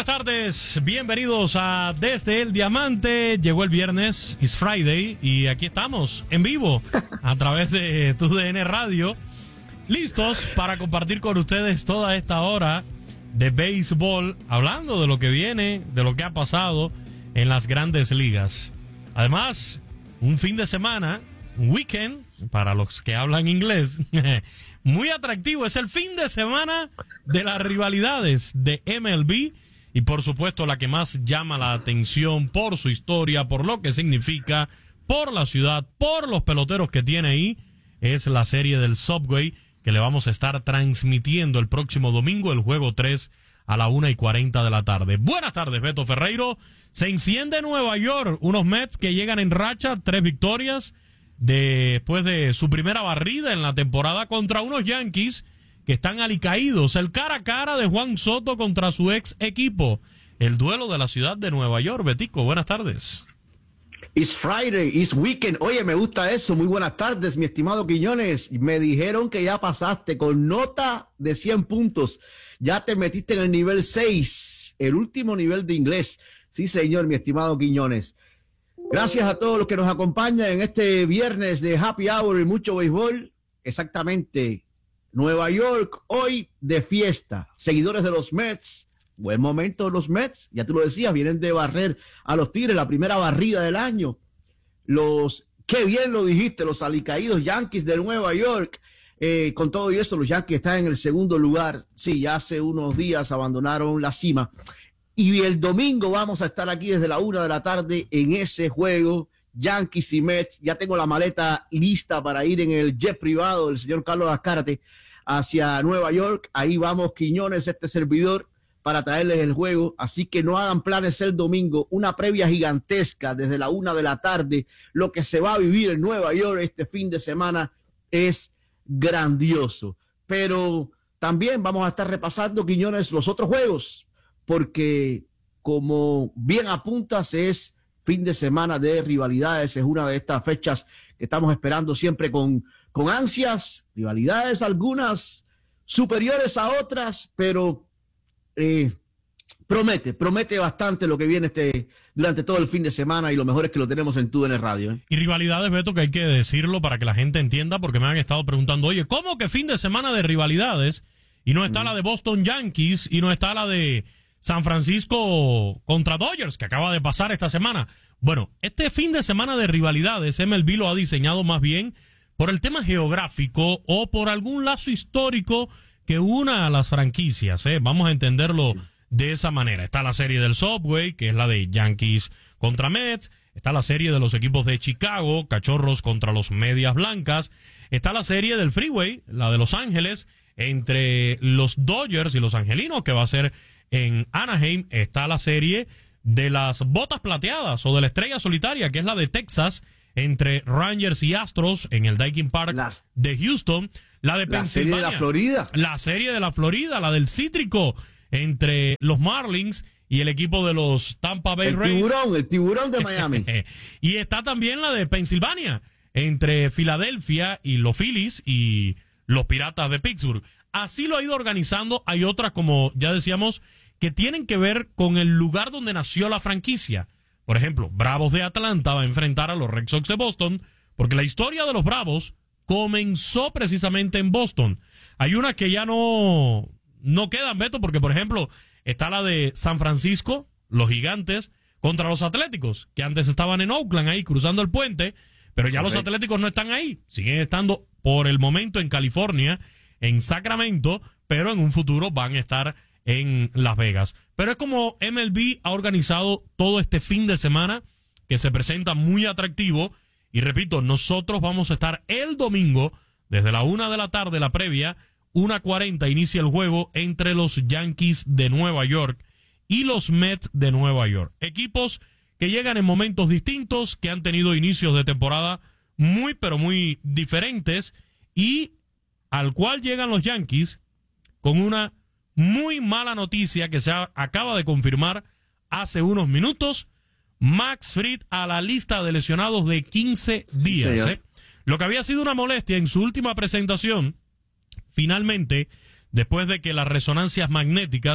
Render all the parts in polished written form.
Buenas tardes, bienvenidos a Desde el Diamante. Llegó el viernes, it's Friday, y aquí estamos en vivo a través de TUDN Radio, listos para compartir con ustedes toda esta hora de béisbol, hablando de lo que viene, de lo que ha pasado en las grandes ligas. Además, un fin de semana, un weekend, para los que hablan inglés, muy atractivo. Es el fin de semana de las rivalidades de MLB y, por supuesto, la que más llama la atención por su historia, por lo que significa, por la ciudad, por los peloteros que tiene ahí, es la serie del Subway, que le vamos a estar transmitiendo el próximo domingo, el juego 3 a la 1:40 de la tarde. Buenas tardes, Beto Ferreiro. Se enciende Nueva York, unos Mets que llegan en racha, 3 victorias, después de su primera barrida en la temporada contra unos Yankees que están alicaídos. El cara a cara de Juan Soto contra su ex equipo. El duelo de la ciudad de Nueva York. Betico, buenas tardes. It's Friday, it's weekend. Oye, me gusta eso. Muy buenas tardes, mi estimado Quiñones. Me dijeron que ya pasaste con nota de 100 puntos. Ya te metiste en el nivel 6, el último nivel de inglés. Sí, señor, mi estimado Quiñones. Gracias a todos los que nos acompañan en este viernes de Happy Hour y mucho béisbol. Exactamente. Nueva York hoy de fiesta. Seguidores de los Mets. Buen momento los Mets. Ya tú lo decías, vienen de barrer a los Tigres, la primera barrida del año. Qué bien lo dijiste, los alicaídos Yankees de Nueva York. Con todo y eso, los Yankees están en el segundo lugar. Sí, ya hace unos días abandonaron la cima. Y el domingo vamos a estar aquí desde la 1 de la tarde en ese juego, Yankees y Mets. Ya tengo la maleta lista para ir en el jet privado del señor Carlos Azcárate hacia Nueva York. Ahí vamos, Quiñones, este servidor, para traerles el juego. Así que no hagan planes el domingo, una previa gigantesca desde la 1 de la tarde. Lo que se va a vivir en Nueva York este fin de semana es grandioso. Pero también vamos a estar repasando, Quiñones, los otros juegos, porque como bien apuntas, es fin de semana de rivalidades. Es una de estas fechas que estamos esperando siempre con ansias. Rivalidades algunas superiores a otras, pero promete bastante lo que viene durante todo el fin de semana, y lo mejor es que lo tenemos en TUDN Radio. Y rivalidades, Beto, que hay que decirlo para que la gente entienda, porque me han estado preguntando, oye, ¿cómo que fin de semana de rivalidades? Y no está la de Boston Yankees, y no está la de San Francisco contra Dodgers, que acaba de pasar esta semana. Bueno, este fin de semana de rivalidades, MLB lo ha diseñado más bien por el tema geográfico o por algún lazo histórico que una a las franquicias, Vamos a entenderlo de esa manera. Está la serie del Subway, que es la de Yankees contra Mets. Está la serie de los equipos de Chicago, Cachorros contra los Medias Blancas. Está la serie del Freeway, la de Los Ángeles, entre los Dodgers y los Angelinos, que va a ser en Anaheim. Está la serie de las botas plateadas o de la estrella solitaria, que es la de Texas, entre Rangers y Astros en el Daikin Park de Houston. La de Pensilvania. La serie de la Florida. La serie de la Florida, la del Cítrico, entre los Marlins y el equipo de los Tampa Bay Rays. El tiburón de Miami. Y está también la de Pensilvania, entre Filadelfia y los Phillies y los Piratas de Pittsburgh. Así lo ha ido organizando. Hay otras, como ya decíamos, que tienen que ver con el lugar donde nació la franquicia. Por ejemplo, Bravos de Atlanta va a enfrentar a los Red Sox de Boston, porque la historia de los Bravos comenzó precisamente en Boston. Hay unas que ya no quedan, Beto, porque, por ejemplo, está la de San Francisco, los Gigantes, contra los Atléticos, que antes estaban en Oakland, ahí cruzando el puente, pero ya los Atléticos no están ahí. Siguen estando, por el momento, en California, en Sacramento, pero en un futuro van a estar en Las Vegas. Pero es como MLB ha organizado todo este fin de semana, que se presenta muy atractivo. Y repito, nosotros vamos a estar el domingo, desde la 1 de la tarde, la previa, 1:40 inicia el juego entre los Yankees de Nueva York y los Mets de Nueva York. Equipos que llegan en momentos distintos, que han tenido inicios de temporada muy, pero muy diferentes, y al cual llegan los Yankees con una muy mala noticia que se acaba de confirmar hace unos minutos. Max Fried a la lista de lesionados de 15 días. Lo que había sido una molestia en su última presentación, finalmente, después de que las resonancias magnéticas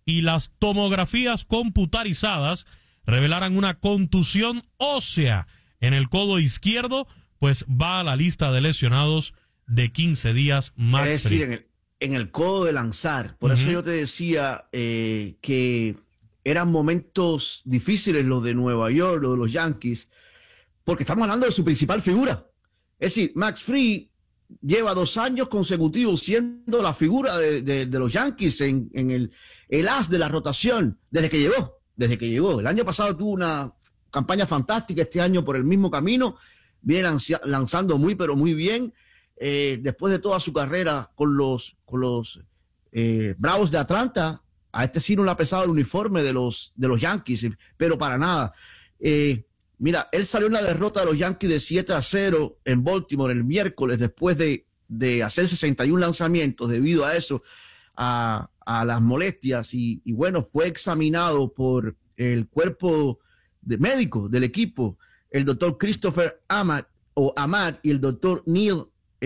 y las tomografías computarizadas revelaran una contusión ósea en el codo izquierdo, pues va a la lista de lesionados de 15 días Max Fried. Es decir, en el codo de lanzar. Por eso yo te decía que eran momentos difíciles los de Nueva York, los de los Yankees, porque estamos hablando de su principal figura. Es decir, Max Fried lleva 2 años consecutivos siendo la figura de los Yankees en el as de la rotación desde que llegó. El año pasado tuvo una campaña fantástica, este año por el mismo camino, viene lanzando muy pero muy bien. Después de toda su carrera con los Bravos de Atlanta, a este sí no le ha pesado el uniforme de los Yankees, pero para nada. Mira, él salió en la derrota de los Yankees de 7-0 en Baltimore el miércoles, después de hacer 61 lanzamientos debido a eso, a las molestias, y bueno, fue examinado por el cuerpo médico del equipo, el doctor Christopher Ahmad y el doctor Neil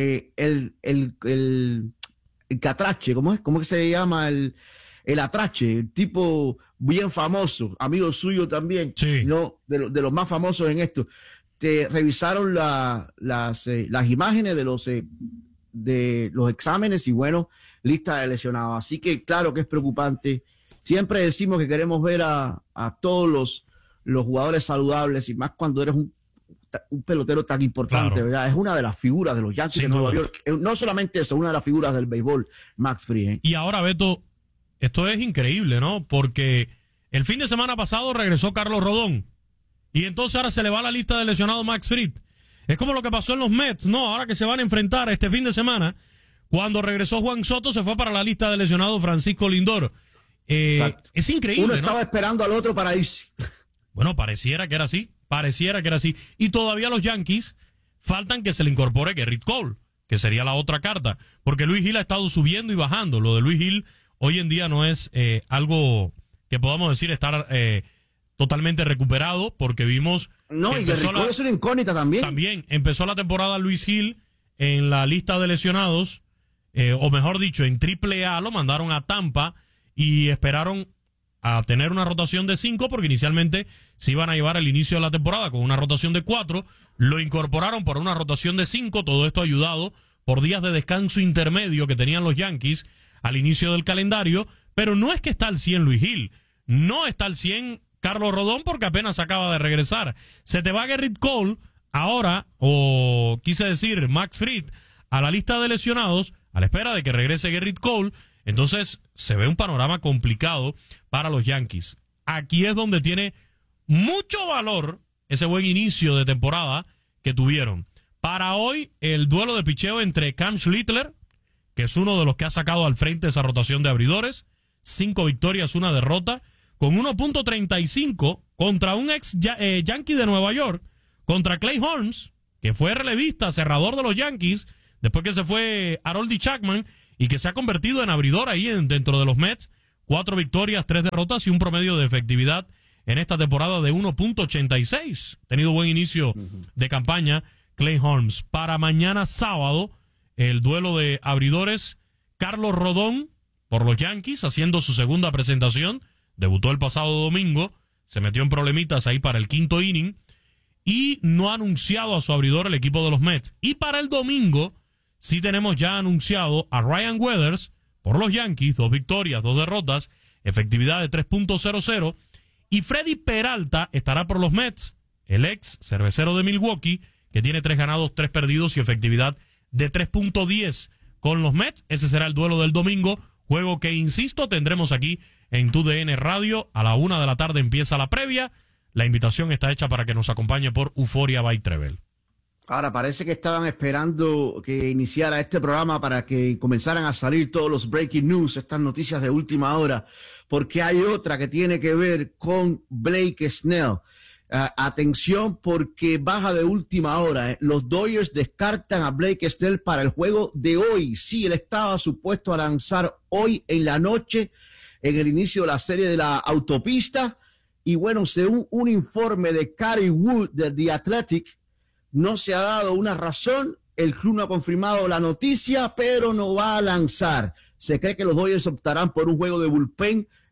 el Catrache, ¿cómo es? ¿Cómo que se llama? El Atrache, el tipo bien famoso, amigo suyo también, sí, ¿no? De los más famosos en esto. Te revisaron las imágenes de los exámenes y bueno, lista de lesionados. Así que claro que es preocupante. Siempre decimos que queremos ver a todos los jugadores saludables y más cuando eres un pelotero tan importante, claro, ¿verdad? Es una de las figuras de los Yankees de Nueva York. No solamente eso, una de las figuras del béisbol, Max Fried. Y ahora, Beto, esto es increíble, ¿no? Porque el fin de semana pasado regresó Carlos Rodón y entonces ahora se le va a la lista de lesionados Max Fried. Es como lo que pasó en los Mets, ¿no? Ahora que se van a enfrentar este fin de semana, cuando regresó Juan Soto se fue para la lista de lesionados Francisco Lindor. Es increíble, uno estaba esperando al otro para irse. Bueno, pareciera que era así. Y todavía los Yankees faltan que se le incorpore Gerrit Cole, que sería la otra carta, porque Luis Gil ha estado subiendo y bajando. Lo de Luis Gil hoy en día no es algo que podamos decir estar totalmente recuperado, porque vimos... No, y Gerrit Cole es una incógnita también. También empezó la temporada Luis Gil en la lista de lesionados, o mejor dicho, en AAA, lo mandaron a Tampa y esperaron a tener una rotación de 5, porque inicialmente se iban a llevar al inicio de la temporada con una rotación de 4, lo incorporaron por una rotación de 5, todo esto ayudado por días de descanso intermedio que tenían los Yankees al inicio del calendario, pero no es que está al 100 Luis Gil, no está al 100 Carlos Rodón porque apenas acaba de regresar. Se te va Gerrit Cole ahora, o quise decir Max Fried, a la lista de lesionados, a la espera de que regrese Gerrit Cole. Entonces se ve un panorama complicado para los Yankees. Aquí es donde tiene mucho valor ese buen inicio de temporada que tuvieron. Para hoy, el duelo de picheo entre Cam Schlittler, que es uno de los que ha sacado al frente esa rotación de abridores, 5 victorias, 1 derrota, con 1.35 contra un ex Yankee de Nueva York, contra Clay Holmes, que fue relevista, cerrador de los Yankees, después que se fue Aroldis Chapman, y que se ha convertido en abridor ahí dentro de los Mets. 4 victorias, 3 derrotas y un promedio de efectividad en esta temporada de 1.86. Tenido buen inicio de campaña Clay Holmes. Para mañana sábado, el duelo de abridores, Carlos Rodón por los Yankees, haciendo su segunda presentación. Debutó el pasado domingo, se metió en problemitas ahí para el 5º inning y no ha anunciado a su abridor el equipo de los Mets. Y para el domingo sí tenemos ya anunciado a Ryan Weathers por los Yankees, 2 victorias, 2 derrotas, efectividad de 3.00, y Freddy Peralta estará por los Mets, el ex cervecero de Milwaukee, que tiene 3 ganados, 3 perdidos y efectividad de 3.10 con los Mets. Ese será el duelo del domingo, juego que, insisto, tendremos aquí en TUDN Radio. A la 1 de la tarde empieza la previa. La invitación está hecha para que nos acompañe por Euphoria by Trevel. Ahora, parece que estaban esperando que iniciara este programa para que comenzaran a salir todos los breaking news, estas noticias de última hora, porque hay otra que tiene que ver con Blake Snell. Atención, porque baja de última hora. Los Dodgers descartan a Blake Snell para el juego de hoy. Sí, él estaba supuesto a lanzar hoy en la noche, en el inicio de la serie de la autopista. Y bueno, según un informe de Cary Wood de The Athletic, no se ha dado una razón, el club no ha confirmado la noticia, pero no va a lanzar. Se cree que los Dodgers optarán por un juego de bullpen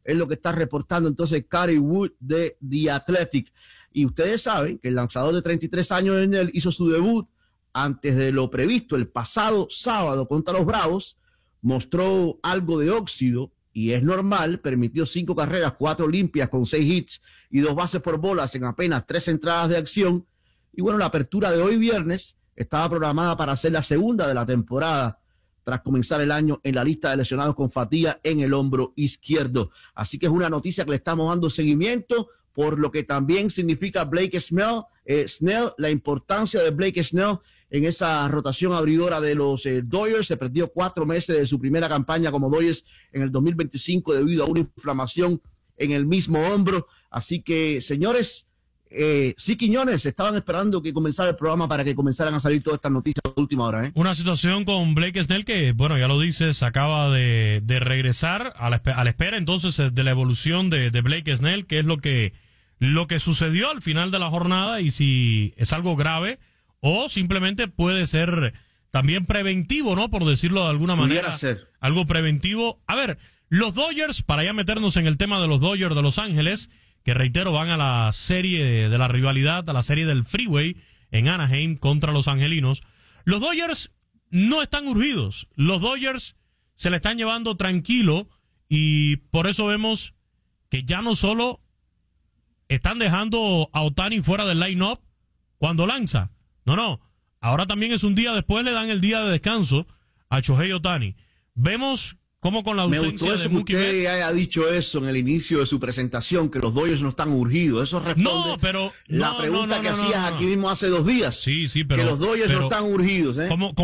es lo que está reportando entonces Cary Wood de The Athletic. Y ustedes saben que el lanzador de 33 años en él hizo su debut antes de lo previsto el pasado sábado contra los Bravos, mostró algo de óxido y es normal, permitió 5 carreras, 4 limpias con 6 hits y 2 bases por bolas en apenas 3 entradas de acción. Y bueno, la apertura de hoy viernes estaba programada para ser la segunda de la temporada tras comenzar el año en la lista de lesionados con fatiga en el hombro izquierdo. Así que es una noticia que le estamos dando seguimiento, por lo que también significa Blake Snell, la importancia de Blake Snell en esa rotación abridora de los Dodgers. Se perdió 4 meses de su primera campaña como Dodgers en el 2025 debido a una inflamación en el mismo hombro. Así que, señores, sí, Quiñones, estaban esperando que comenzara el programa para que comenzaran a salir todas estas noticias a última hora. Una situación con Blake Snell que, bueno, ya lo dices, acaba de regresar a la espera entonces de la evolución de Blake Snell, que es lo que sucedió al final de la jornada y si es algo grave o simplemente puede ser también preventivo, ¿no? Por decirlo de alguna manera. Pudiera ser. Algo preventivo. A ver, los Dodgers, para ya meternos en el tema de los Dodgers de Los Ángeles, que reitero, van a la serie de la rivalidad, a la serie del Freeway en Anaheim contra los angelinos. Los Dodgers no están urgidos. Los Dodgers se le están llevando tranquilo y por eso vemos que ya no solo están dejando a Ohtani fuera del line-up cuando lanza. No. Ahora también es un día después, le dan el día de descanso a Shohei Ohtani. Vemos cómo con la ausencia de Mookie Betts. Usted haya dicho eso en el inicio de su presentación, que los Dodgers no están urgidos. Eso responde la pregunta que hacías aquí mismo hace 2 días. Sí, pero que los Dodgers no están urgidos.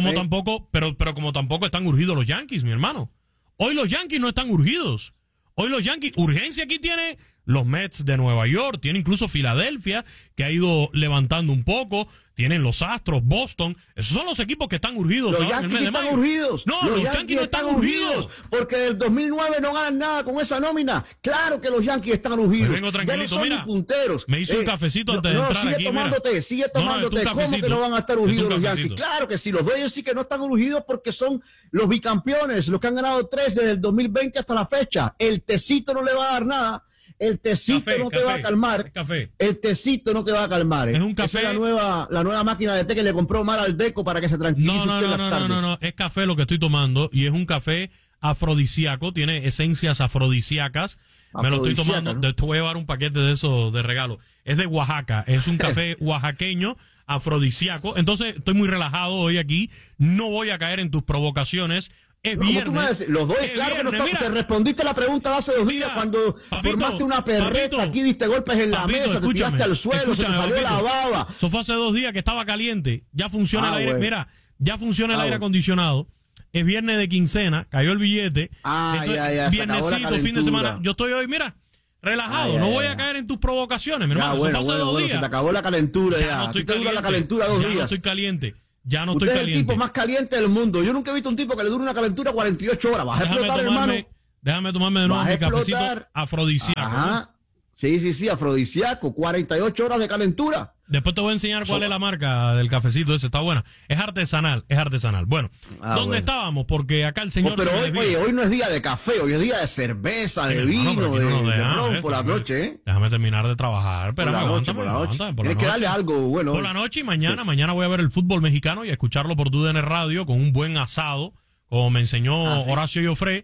Como tampoco están urgidos los Yankees, mi hermano. Hoy los Yankees no están urgidos. Hoy los Yankees, urgencia aquí tiene los Mets de Nueva York, tiene incluso Filadelfia, que ha ido levantando un poco, tienen los Astros, Boston, esos son los equipos que están urgidos. Los Yankees están urgidos. No, los Yankees no están urgidos. Porque del 2009 no ganan nada con esa nómina. Claro que los Yankees están urgidos. Vengo tranquilito, ya no son mira, punteros. me hice un cafecito antes de entrar aquí. Sigue tomándote. ¿Cómo que no van a estar urgidos los Yankees? Claro que sí, los Dodgers sí que no están urgidos porque son los bicampeones, los que han ganado 3 desde el 2020 hasta la fecha. El tecito no le va a dar nada. El tecito no te va a calmar. El tecito no te va a calmar. Es un café. Esa es la nueva máquina de té que le compró Omar Aldeco para que se tranquilice. No. Es café lo que estoy tomando y es un café afrodisíaco. Tiene esencias afrodisíacas. Me lo estoy tomando. ¿No? Te voy a llevar un paquete de esos de regalo. Es de Oaxaca. Es un café oaxaqueño afrodisíaco. Entonces estoy muy relajado hoy aquí. No voy a caer en tus provocaciones. Es viernes. Los dos, claro que no están. Te respondiste la pregunta de hace 2 días cuando formaste una perreta, aquí diste golpes en la mesa, te tiraste al suelo, se te salió la baba. Eso fue hace 2 días que estaba caliente. Ya funciona el aire. Bueno. Mira, ya funciona el aire acondicionado. Es viernes de quincena, cayó el billete. Viernesito, fin de semana. Yo estoy hoy, mira, relajado. No voy a caer en tus provocaciones, mi hermano. Eso fue hace 2 días. Se te acabó la calentura ya. No estoy caliente. La calentura 2 días. No estoy caliente. Ya no Usted estoy caliente. Es el tipo más caliente del mundo. Yo nunca he visto un tipo que le dure una calentura 48 horas. Vas a explotar, hermano. Déjame tomarme de nuevo mi cafecito afrodisíaco. Ajá. Sí, afrodisíaco. 48 horas de calentura. Después te voy a enseñar cuál es la marca del cafecito ese. Está buena. Es artesanal. Bueno, ¿dónde estábamos? Porque acá el señor... pero hoy no es día de café. Hoy es día de cerveza, de vino, de ron por la noche, ¿eh? Déjame terminar de trabajar. Pero aguántame. Tienes que darle algo bueno. Por la noche y mañana. Mañana voy a ver el fútbol mexicano y a escucharlo por TUDN Radio con un buen asado, como me enseñó Horacio Joffre,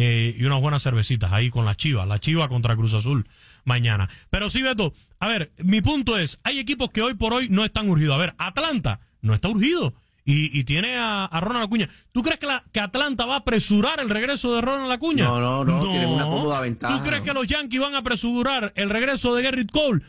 y unas buenas cervecitas ahí con la Chiva contra Cruz Azul mañana. Pero sí, Beto, a ver, mi punto es, hay equipos que hoy por hoy no están urgidos. A ver, Atlanta no está urgido y tiene a Ronald Acuña. ¿Tú crees que Atlanta va a apresurar el regreso de Ronald Acuña? No, tiene una cómoda ventaja. ¿Tú crees que los Yankees van a apresurar el regreso de Gerrit Cole?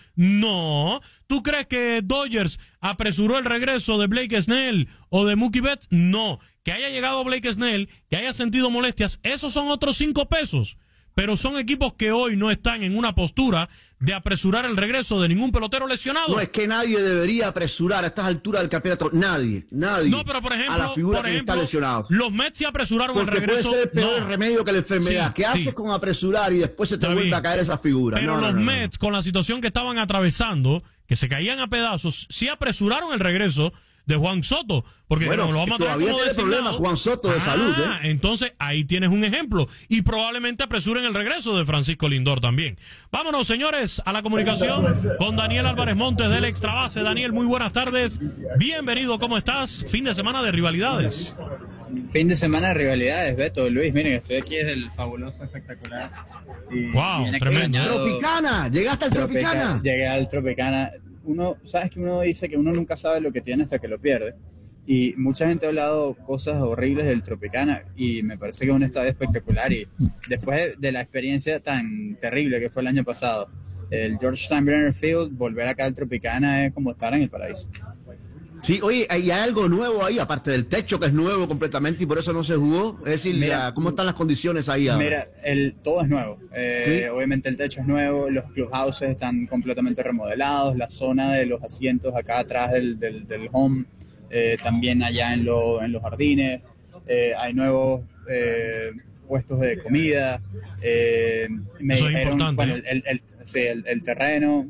No. ¿Tú crees que Dodgers apresuró el regreso de Blake Snell o de Mookie Betts? No. Que haya llegado Blake Snell, que haya sentido molestias, esos son otros 5 pesos. Pero son equipos que hoy no están en una postura de apresurar el regreso de ningún pelotero lesionado. No, es que nadie debería apresurar a estas alturas del campeonato. Nadie. No, pero por ejemplo, a la figura que está lesionado. Los Mets se apresuraron el regreso. Puede ser el peor remedio que la enfermedad. ¿Qué haces con apresurar y después se te vuelve a caer esa figura? Pero los Mets, con la situación que estaban atravesando, que se caían a pedazos, sí apresuraron el regreso de Juan Soto, porque bueno, lo vamos a traer todavía como tiene designado. problemas Juan Soto de salud. Entonces ahí tienes un ejemplo y probablemente apresuren el regreso de Francisco Lindor también. Vámonos, señores, a la comunicación con Daniel Álvarez Montes del Extra Base. Daniel, muy buenas tardes, bienvenido, ¿cómo estás? Fin de semana de rivalidades. Fin de semana de rivalidades, Beto, Luis, miren, estoy aquí desde el fabuloso, espectacular. Wow, tremendo. Tropicana, llegaste al Tropicana. Llegué al Tropicana. Sabes que uno dice que uno nunca sabe lo que tiene hasta que lo pierde. Y mucha gente ha hablado cosas horribles del Tropicana y me parece que es un estadio espectacular. Y después de la experiencia tan terrible que fue el año pasado, el George Steinbrenner Field, volver acá al Tropicana es como estar en el paraíso. Sí, oye, hay algo nuevo ahí, aparte del techo que es nuevo completamente y por eso no se jugó. Es decir, mira, ¿cómo están las condiciones ahí ahora? Mira, todo es nuevo. ¿Sí? Obviamente el techo es nuevo, los clubhouses están completamente remodelados, la zona de los asientos acá atrás del home, también allá en los jardines, hay nuevos puestos de comida. Me eso dijeron, es importante. bueno, el terreno,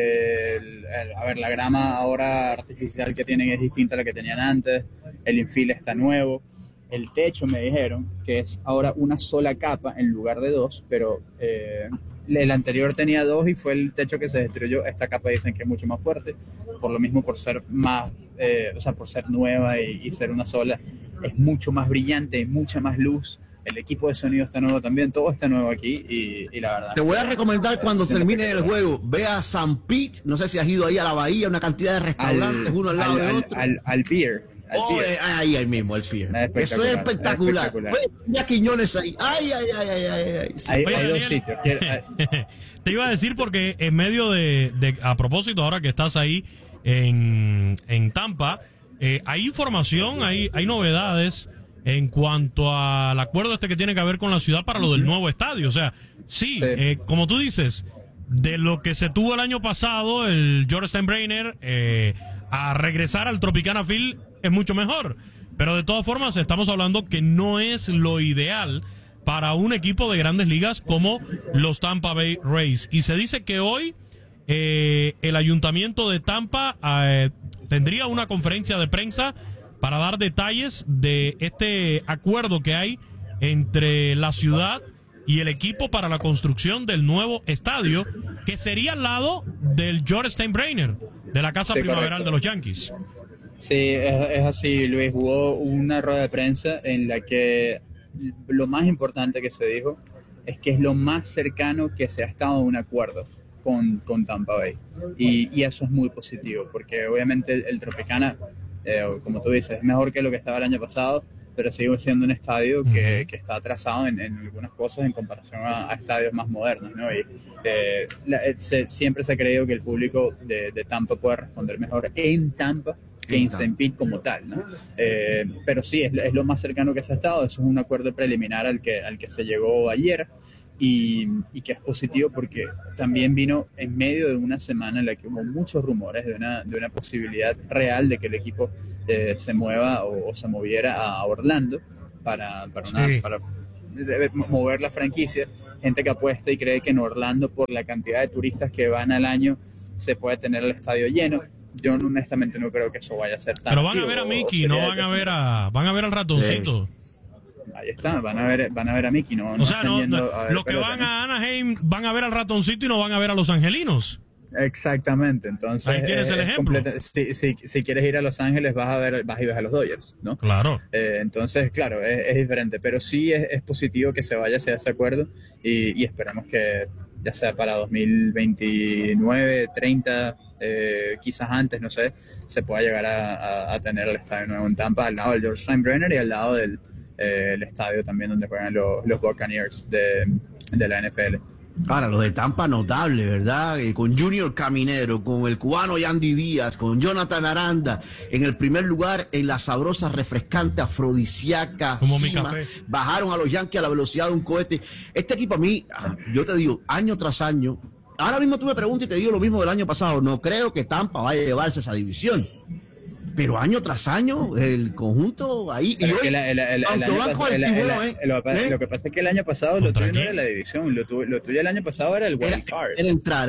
a ver, la grama ahora artificial que tienen es distinta a la que tenían antes, el infield está nuevo, el techo me dijeron que es ahora una sola capa en lugar de dos, pero el anterior tenía dos y fue el techo que se destruyó. Esta capa dicen que es mucho más fuerte, por lo mismo por ser más, por ser nueva y ser una sola, es mucho más brillante, mucha más luz. El equipo de sonido está nuevo también, todo está nuevo aquí y la verdad. Te voy a recomendar cuando termine el juego, ve a San Pete, no sé si has ido ahí a la bahía, una cantidad de restaurantes, uno al lado de otro. Al pier. Ahí mismo, el pier. Eso es espectacular. Ya Quiñones ahí. Ay. Hay Oye, dos Daniel, sitios. te iba a decir porque en medio a propósito, ahora que estás ahí en Tampa, hay información, hay novedades en cuanto al acuerdo que tiene que ver con la ciudad para lo del nuevo estadio. O sea, sí. Como tú dices, de lo que se tuvo el año pasado, el George Steinbrenner, a regresar al Tropicana Field es mucho mejor. Pero de todas formas, estamos hablando que no es lo ideal para un equipo de grandes ligas como los Tampa Bay Rays. Y se dice que hoy el ayuntamiento de Tampa tendría una conferencia de prensa para dar detalles de este acuerdo que hay entre la ciudad y el equipo para la construcción del nuevo estadio, que sería al lado del George Steinbrenner, de la Casa Primaveral de los Yankees. Sí, es así, Luis. Hubo una rueda de prensa en la que lo más importante que se dijo es que es lo más cercano que se ha estado a un acuerdo con Tampa Bay. Y eso es muy positivo, porque obviamente el Tropicana, como tú dices, es mejor que lo que estaba el año pasado, pero sigue siendo un estadio que está atrasado en algunas cosas en comparación a estadios más modernos, ¿no? Y siempre se ha creído que el público de Tampa puede responder mejor en Tampa que en St. Pete como tal, ¿no? Pero sí, es lo más cercano que se ha estado. Eso es un acuerdo preliminar al que se llegó ayer. Y que es positivo porque también vino en medio de una semana en la que hubo muchos rumores de una posibilidad real de que el equipo se mueva o se moviera a Orlando para mover la franquicia. Gente que apuesta y cree que en Orlando, por la cantidad de turistas que van al año, se puede tener el estadio lleno. Yo honestamente no creo que eso vaya a ser tan Pero van a ver a Mickey, no van a ver al ratoncito. Ahí está, van a ver a Mickey, no. O sea, los que van a Anaheim van a ver al ratoncito y no van a ver a los angelinos. Exactamente, entonces ahí tienes el ejemplo. Si quieres ir a Los Ángeles vas y ves a los Dodgers, ¿no? Claro. Entonces, claro, es diferente, pero sí es positivo que se vaya hacia ese acuerdo y esperamos que ya sea para 2029, 30, quizás antes, no sé, se pueda llegar a tener el estadio nuevo en Tampa, al lado del George Steinbrenner y al lado del el estadio también donde juegan los Buccaneers de la NFL. Ahora, lo de Tampa notable, ¿verdad? Con Junior Caminero, con el cubano Yandy Díaz, con Jonathan Aranda, en el primer lugar en la sabrosa, refrescante, afrodisíaca como cima. Mi café. Bajaron a los Yankees a la velocidad de un cohete. Este equipo a mí, yo te digo, año tras año, ahora mismo tú me preguntas y te digo lo mismo del año pasado, no creo que Tampa vaya a llevarse esa división. pero año tras año, el conjunto ahí. Pero Y hoy, aunque van con el tiburón, lo que pasa es que el año pasado lo ¿Contra tuyo no quién? era la división, lo tuyo el año pasado era el wild card. era entrar.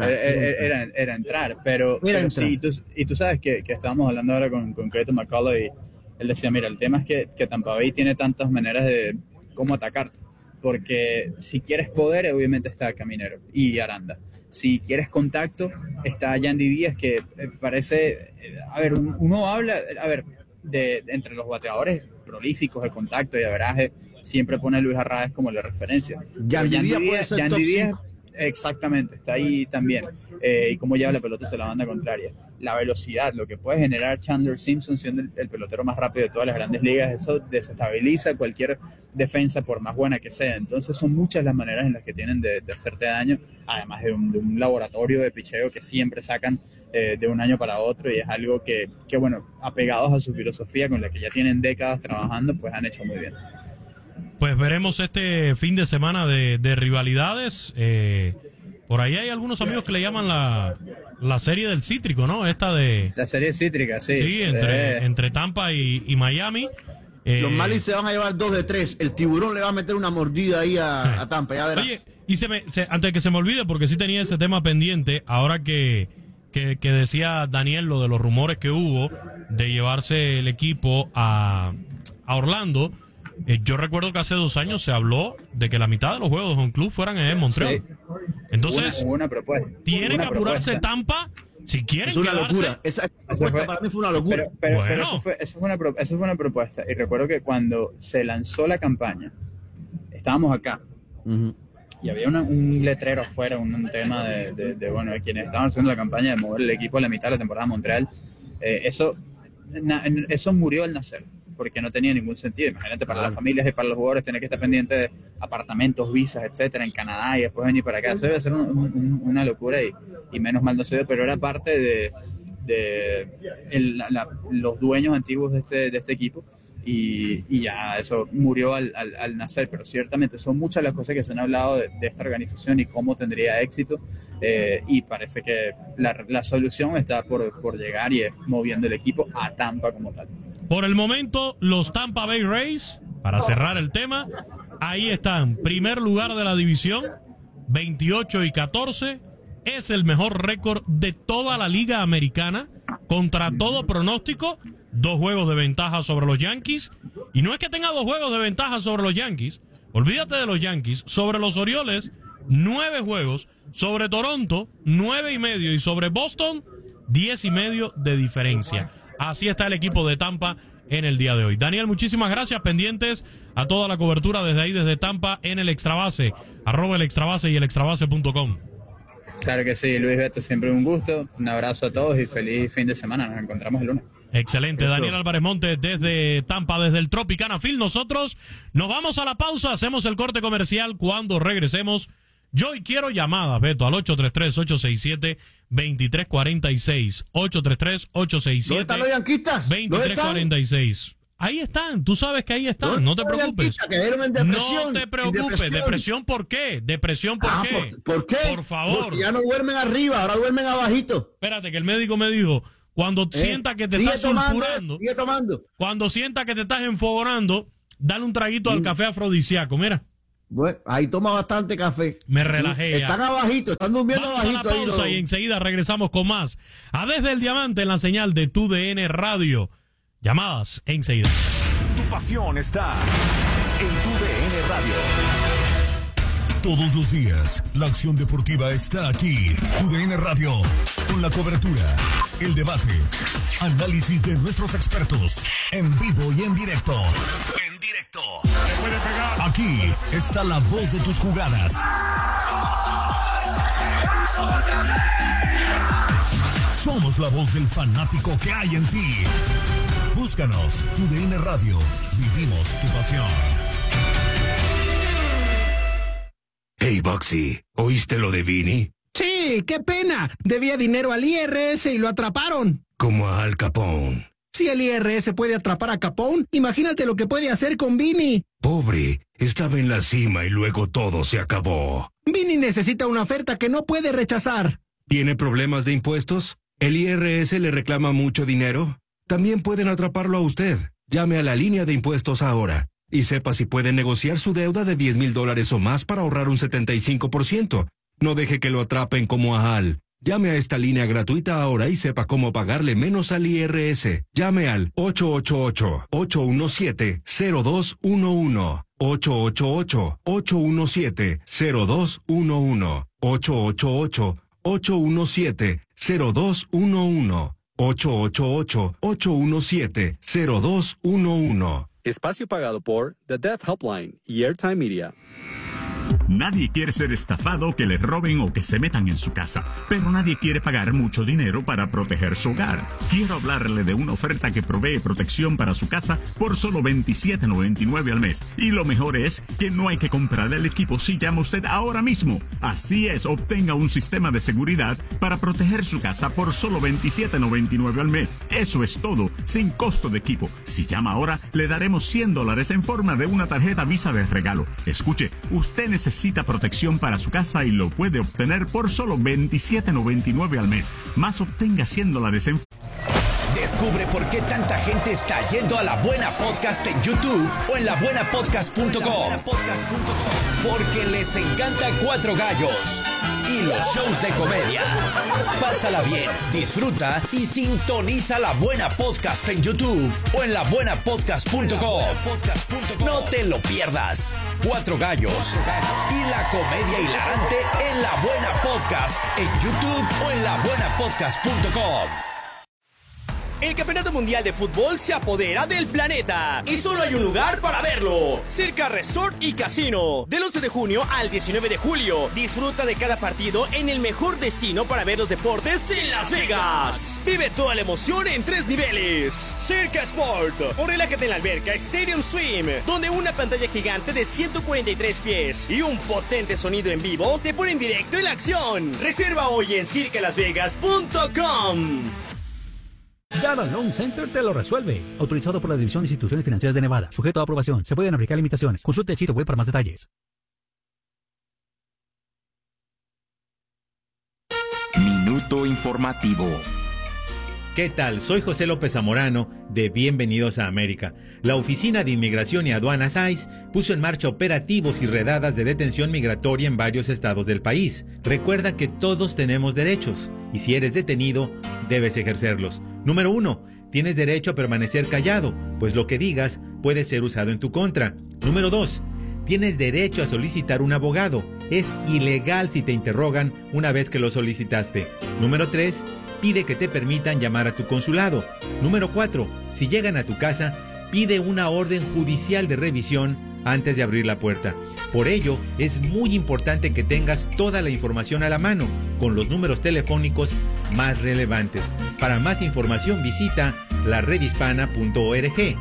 Era entrar, pero sí, tú sabes que estábamos hablando ahora con Clayton McCullough y él decía, mira, el tema es que Tampa Bay tiene tantas maneras de cómo atacarte, porque si quieres poder, obviamente está Caminero y Aranda. Si quieres contacto, está Yandy Díaz, que parece, a ver, uno habla, a ver, de entre los bateadores prolíficos de contacto y averaje, siempre pone a Luis Arraez como la referencia. Yandy Díaz puede ser top 5. Exactamente, está ahí también. Y cómo lleva la pelota hacia la banda contraria. La velocidad, lo que puede generar Chandler Simpson siendo el pelotero más rápido de todas las grandes ligas, eso desestabiliza cualquier defensa por más buena que sea. Entonces son muchas las maneras en las que tienen de hacerte daño, además de un laboratorio de picheo que siempre sacan de un año para otro, y es algo que, bueno, apegados a su filosofía con la que ya tienen décadas trabajando, pues han hecho muy bien. Pues veremos este fin de semana de rivalidades. Por ahí hay algunos amigos que le llaman la serie del cítrico, ¿no? Esta de... La serie cítrica, sí. Sí, entre Tampa y Miami. Los Marlins se van a llevar 2 de 3. El tiburón le va a meter una mordida ahí a Tampa, ya verás. Oye, y antes de que se me olvide, porque sí tenía ese tema pendiente, ahora que decía Daniel lo de los rumores que hubo de llevarse el equipo a Orlando. Yo recuerdo que hace 2 años se habló de que la mitad de los juegos de Home Club fueran en Montreal. Sí. Entonces, hubo una propuesta. Tiene que apurarse Tampa si quieren es una quedarse. Locura. Esa propuesta para mí fue una locura. Pero bueno. eso fue una propuesta. Y recuerdo que cuando se lanzó la campaña, estábamos acá. Y había un letrero afuera, un tema de bueno, de quienes estaban haciendo la campaña de mover el equipo a la mitad de la temporada a Montreal. Eso murió al nacer, porque no tenía ningún sentido. Imagínate, para las familias y para los jugadores tener que estar pendientes de apartamentos, visas, etcétera, en Canadá, y después venir para acá. Eso debe ser una locura, y menos mal no se dio, pero era parte de los dueños antiguos de este equipo, y ya eso murió al nacer. Pero ciertamente son muchas las cosas que se han hablado de esta organización y cómo tendría éxito, y parece que la solución está por llegar, y es moviendo el equipo a Tampa como tal. Por el momento, los Tampa Bay Rays, para cerrar el tema, ahí están, primer lugar de la división, 28-14, es el mejor récord de toda la liga americana, contra todo pronóstico, 2 juegos de ventaja sobre los Yankees, y no es que tenga 2 juegos de ventaja sobre los Yankees, olvídate de los Yankees, sobre los Orioles, 9 juegos, sobre Toronto, 9.5, y sobre Boston, 10.5 de diferencia. Así está el equipo de Tampa en el día de hoy. Daniel, muchísimas gracias. Pendientes a toda la cobertura desde ahí, desde Tampa, en el Extrabase, @el Extrabase y el extrabase.com. Claro que sí, Luis Beto, siempre un gusto. Un abrazo a todos y feliz fin de semana. Nos encontramos el lunes. Excelente. Eso. Daniel Álvarez Montes desde Tampa, desde el Tropicana Field. Nosotros nos vamos a la pausa, hacemos el corte comercial. Cuando regresemos, yo hoy quiero llamadas, Beto, al 833-867-2346. 833-867-2346. ¿Dónde están los yanquistas? 2346. Ahí están, tú sabes que ahí están, no te preocupes. No te preocupes, ¿depresión por qué? ¿Depresión por qué? ¿Por qué? Por favor. Porque ya no duermen arriba, ahora duermen abajito. Espérate, que el médico me dijo, cuando sienta que te estás sulfurando, sigue tomando. cuando sienta que te estás enfogonando, dale un traguito al café afrodisíaco, mira. Bueno, ahí toma bastante café. Me relajé ya. Están abajito, están durmiendo Vamos abajito. a la pausa y enseguida regresamos con más. A Desde el Diamante en la señal de TUDN Radio. Llamadas enseguida. Tu pasión está en TUDN Radio. Todos los días, la acción deportiva está aquí. TUDN Radio, con la cobertura, el debate, análisis de nuestros expertos, en vivo y en directo. En directo. Aquí está la voz de tus jugadas. Somos la voz del fanático que hay en ti. Búscanos, TUDN Radio. Vivimos tu pasión. Hey, Bugsy, ¿oíste lo de Vinny? Sí, qué pena. Debía dinero al IRS y lo atraparon. Como a Al Capone. Si el IRS puede atrapar a Capone, imagínate lo que puede hacer con Vinny. Pobre, estaba en la cima y luego todo se acabó. Vinny necesita una oferta que no puede rechazar. ¿Tiene problemas de impuestos? ¿El IRS le reclama mucho dinero? También pueden atraparlo a usted. Llame a la línea de impuestos ahora y sepa si puede negociar su deuda de $10,000 o más para ahorrar un 75%. No deje que lo atrapen como a Al. Llame a esta línea gratuita ahora y sepa cómo pagarle menos al IRS. Llame al 888-817-0211. 888-817-0211. 888-817-0211. 888-817-0211. Espacio pagado por The Deaf Helpline y Airtime Media. Nadie quiere ser estafado, que le roben o que se metan en su casa, pero nadie quiere pagar mucho dinero para proteger su hogar. Quiero hablarle de una oferta que provee protección para su casa por solo $27.99 al mes. Y lo mejor es que no hay que comprar el equipo si llama usted ahora mismo. Así es, obtenga un sistema de seguridad para proteger su casa por solo $27.99 al mes. Eso es todo, sin costo de equipo. Si llama ahora, le daremos $100 en forma de una tarjeta Visa de regalo. Escuche, usted necesita protección para su casa y lo puede obtener por solo $27.99 al mes. Más obtenga $100 en... Descubre por qué tanta gente está yendo a La Buena Podcast en YouTube o en labuenapodcast.com. Porque les encanta Cuatro Gallos y los shows de comedia. Pásala bien, disfruta y sintoniza La Buena Podcast en YouTube o en labuenapodcast.com. No te lo pierdas. Cuatro Gallos y la comedia hilarante en La Buena Podcast en YouTube o en labuenapodcast.com. El Campeonato Mundial de Fútbol se apodera del planeta y solo hay un lugar para verlo: Circa Resort y Casino. Del 11 de junio al 19 de julio, disfruta de cada partido en el mejor destino para ver los deportes en Las Vegas. Vive toda la emoción en 3 niveles. Circa Sport, o relájate en la alberca Stadium Swim, donde una pantalla gigante de 143 pies y un potente sonido en vivo te ponen directo en la acción. Reserva hoy en circalasvegas.com. Dallas Loan Center te lo resuelve. Autorizado por la División de Instituciones Financieras de Nevada. Sujeto a aprobación. Se pueden aplicar limitaciones. Consulte el sitio web para más detalles. Minuto informativo. ¿Qué tal? Soy José López Zamorano de Bienvenidos a América. La Oficina de Inmigración y Aduanas ICE puso en marcha operativos y redadas de detención migratoria en varios estados del país. Recuerda que todos tenemos derechos y si eres detenido, debes ejercerlos. Número 1. Tienes derecho a permanecer callado, pues lo que digas puede ser usado en tu contra. Número 2. Tienes derecho a solicitar un abogado. Es ilegal si te interrogan una vez que lo solicitaste. Número 3. Pide que te permitan llamar a tu consulado. Número 4. Si llegan a tu casa, pide una orden judicial de revisión antes de abrir la puerta. Por ello, es muy importante que tengas toda la información a la mano, con los números telefónicos más relevantes. Para más información visita laredhispana.org.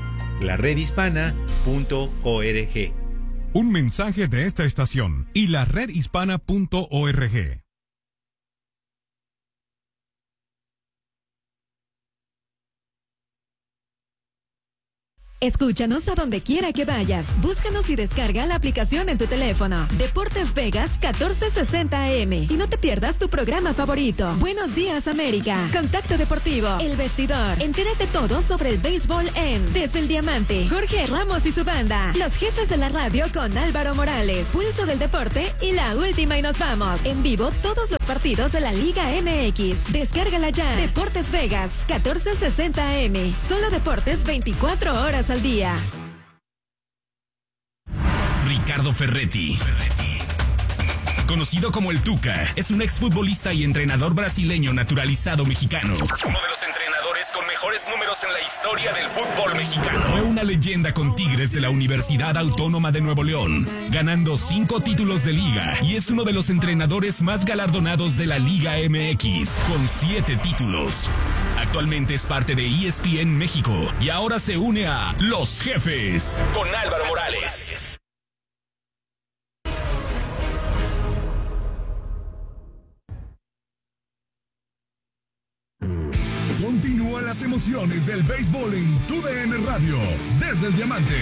laredhispana.org. Un mensaje de esta estación y laredhispana.org. Escúchanos a donde quiera que vayas. Búscanos y descarga la aplicación en tu teléfono. Deportes Vegas 1460 AM. Y no te pierdas tu programa favorito. Buenos días, América. Contacto Deportivo. El Vestidor. Entérate todo sobre el béisbol en Desde el Diamante. Jorge Ramos y su banda. Los Jefes de la Radio con Álvaro Morales. Pulso del Deporte y La Última y Nos Vamos. En vivo todos los partidos de la Liga MX. Descárgala ya. Deportes Vegas 1460 AM. Solo deportes 24 horas al día. Ricardo Ferretti, conocido como el Tuca, es un exfutbolista y entrenador brasileño naturalizado mexicano. Uno de los entrenadores con mejores números en la historia del fútbol mexicano. Fue una leyenda con Tigres de la Universidad Autónoma de Nuevo León, ganando 5 títulos de liga, y es uno de los entrenadores más galardonados de la Liga MX, con 7 títulos. Actualmente es parte de ESPN México y ahora se une a Los Jefes con Álvaro Morales. Continúan las emociones del béisbol en TUDN Radio, desde el Diamante.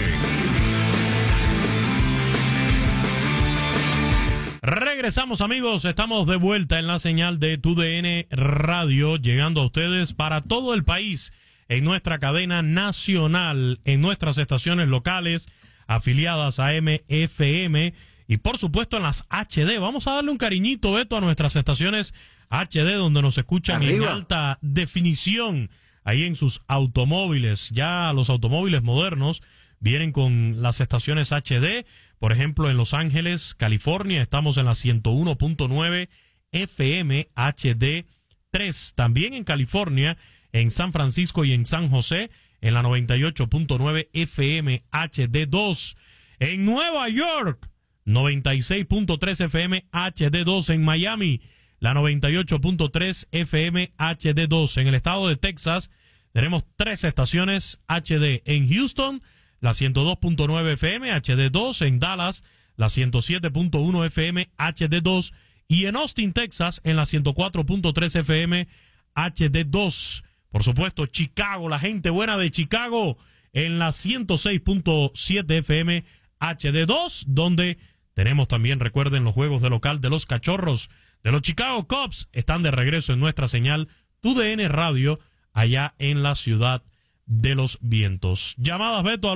Regresamos, amigos, estamos de vuelta en la señal de TUDN Radio, llegando a ustedes para todo el país en nuestra cadena nacional, en nuestras estaciones locales, afiliadas a MFM y por supuesto en las HD. Vamos a darle un cariñito, Beto, a nuestras estaciones HD donde nos escuchan en alta definición ahí en sus automóviles. Ya los automóviles modernos vienen con las estaciones HD. Por ejemplo, en Los Ángeles, California, estamos en la 101.9 FM HD 3. También en California, en San Francisco y en San José, en la 98.9 FM HD 2. En Nueva York, 96.3 FM HD 2. En Miami, la 98.3 FM HD 2. En el estado de Texas, tenemos 3 estaciones HD. En Houston, la 102.9 FM HD 2. En Dallas, la 107.1 FM HD 2. Y en Austin, Texas, en la 104.3 FM HD 2. Por supuesto, Chicago, la gente buena de Chicago, en la 106.7 FM HD 2, donde tenemos también, recuerden, los juegos de local de los Cachorros de los Chicago Cubs. Están de regreso en nuestra señal TUDN Radio, allá en la ciudad de los vientos. Llamadas, Beto, al